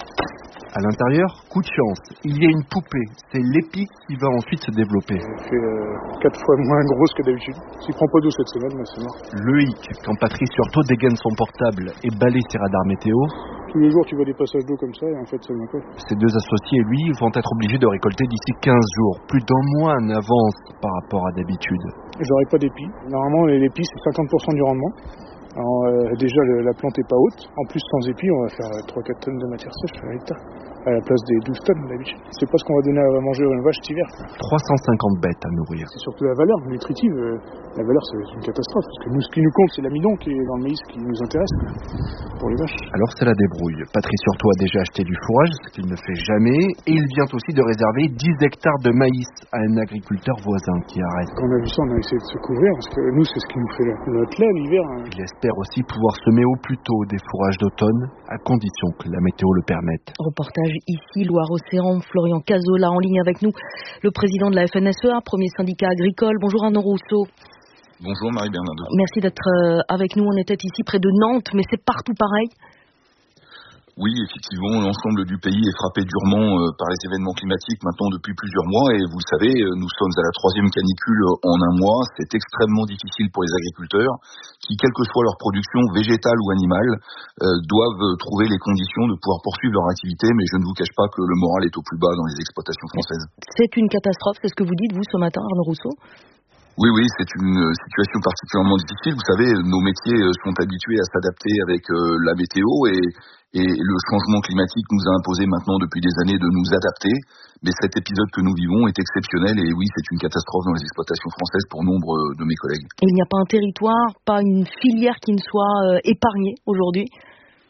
À l'intérieur, coup de chance, il y a une poupée. C'est l'épi qui va ensuite se développer. Elle fait 4 fois moins grosse que d'habitude. S'il prend pas d'eau cette semaine, mais c'est mort. Le hic, quand Patrice Surtot dégaine son portable et balaye ses radars météo. Tous les jours, tu vois des passages d'eau comme ça et en fait, ça vient pas. Ces deux associés, lui, vont être obligés de récolter d'ici 15 jours. Plus d'un mois en avance par rapport à d'habitude. J'aurai pas d'épi. Normalement, l'épi, c'est 50% du rendement. Alors, déjà, la plante est pas haute. En plus, sans épi, on va faire 3-4 tonnes de matière sèche à l'hectare. À la place des 12 tonnes d'habitude. C'est pas ce qu'on va donner à manger à une vache cet hiver. 350 bêtes à nourrir. C'est surtout la valeur nutritive. La valeur, c'est une catastrophe. Parce que nous, ce qui nous compte, c'est l'amidon qui est dans le maïs qui nous intéresse pour les vaches. Alors, c'est la débrouille. Patrice Surtot a déjà acheté du fourrage, ce qu'il ne fait jamais. Et il vient aussi de réserver 10 hectares de maïs à un agriculteur voisin qui arrête. Quand on a vu ça, on a essayé de se couvrir. Parce que nous, c'est ce qui nous fait notre lait l'hiver. Il espère aussi pouvoir semer au plus tôt des fourrages d'automne, à condition que la météo le permette. Reportage ici, Loire-Océan, Florian Cazola en ligne avec nous, le président de la FNSEA, premier syndicat agricole. Bonjour Arnaud Rousseau. Bonjour Marie-Bernardo. Merci d'être avec nous. On était ici près de Nantes, mais c'est partout pareil. Oui, effectivement, l'ensemble du pays est frappé durement par les événements climatiques maintenant depuis plusieurs mois et vous le savez, nous sommes à la 3e canicule en un mois. C'est extrêmement difficile pour les agriculteurs qui, quelle que soit leur production végétale ou animale, doivent trouver les conditions de pouvoir poursuivre leur activité, mais je ne vous cache pas que le moral est au plus bas dans les exploitations françaises. C'est une catastrophe, c'est ce que vous dites vous ce matin, Arnaud Rousseau ? Oui, c'est une situation particulièrement difficile. Vous savez, nos métiers sont habitués à s'adapter avec la météo et le changement climatique nous a imposé maintenant depuis des années de nous adapter. Mais cet épisode que nous vivons est exceptionnel et oui, c'est une catastrophe dans les exploitations françaises pour nombre de mes collègues. Il n'y a pas un territoire, pas une filière qui ne soit épargnée aujourd'hui ?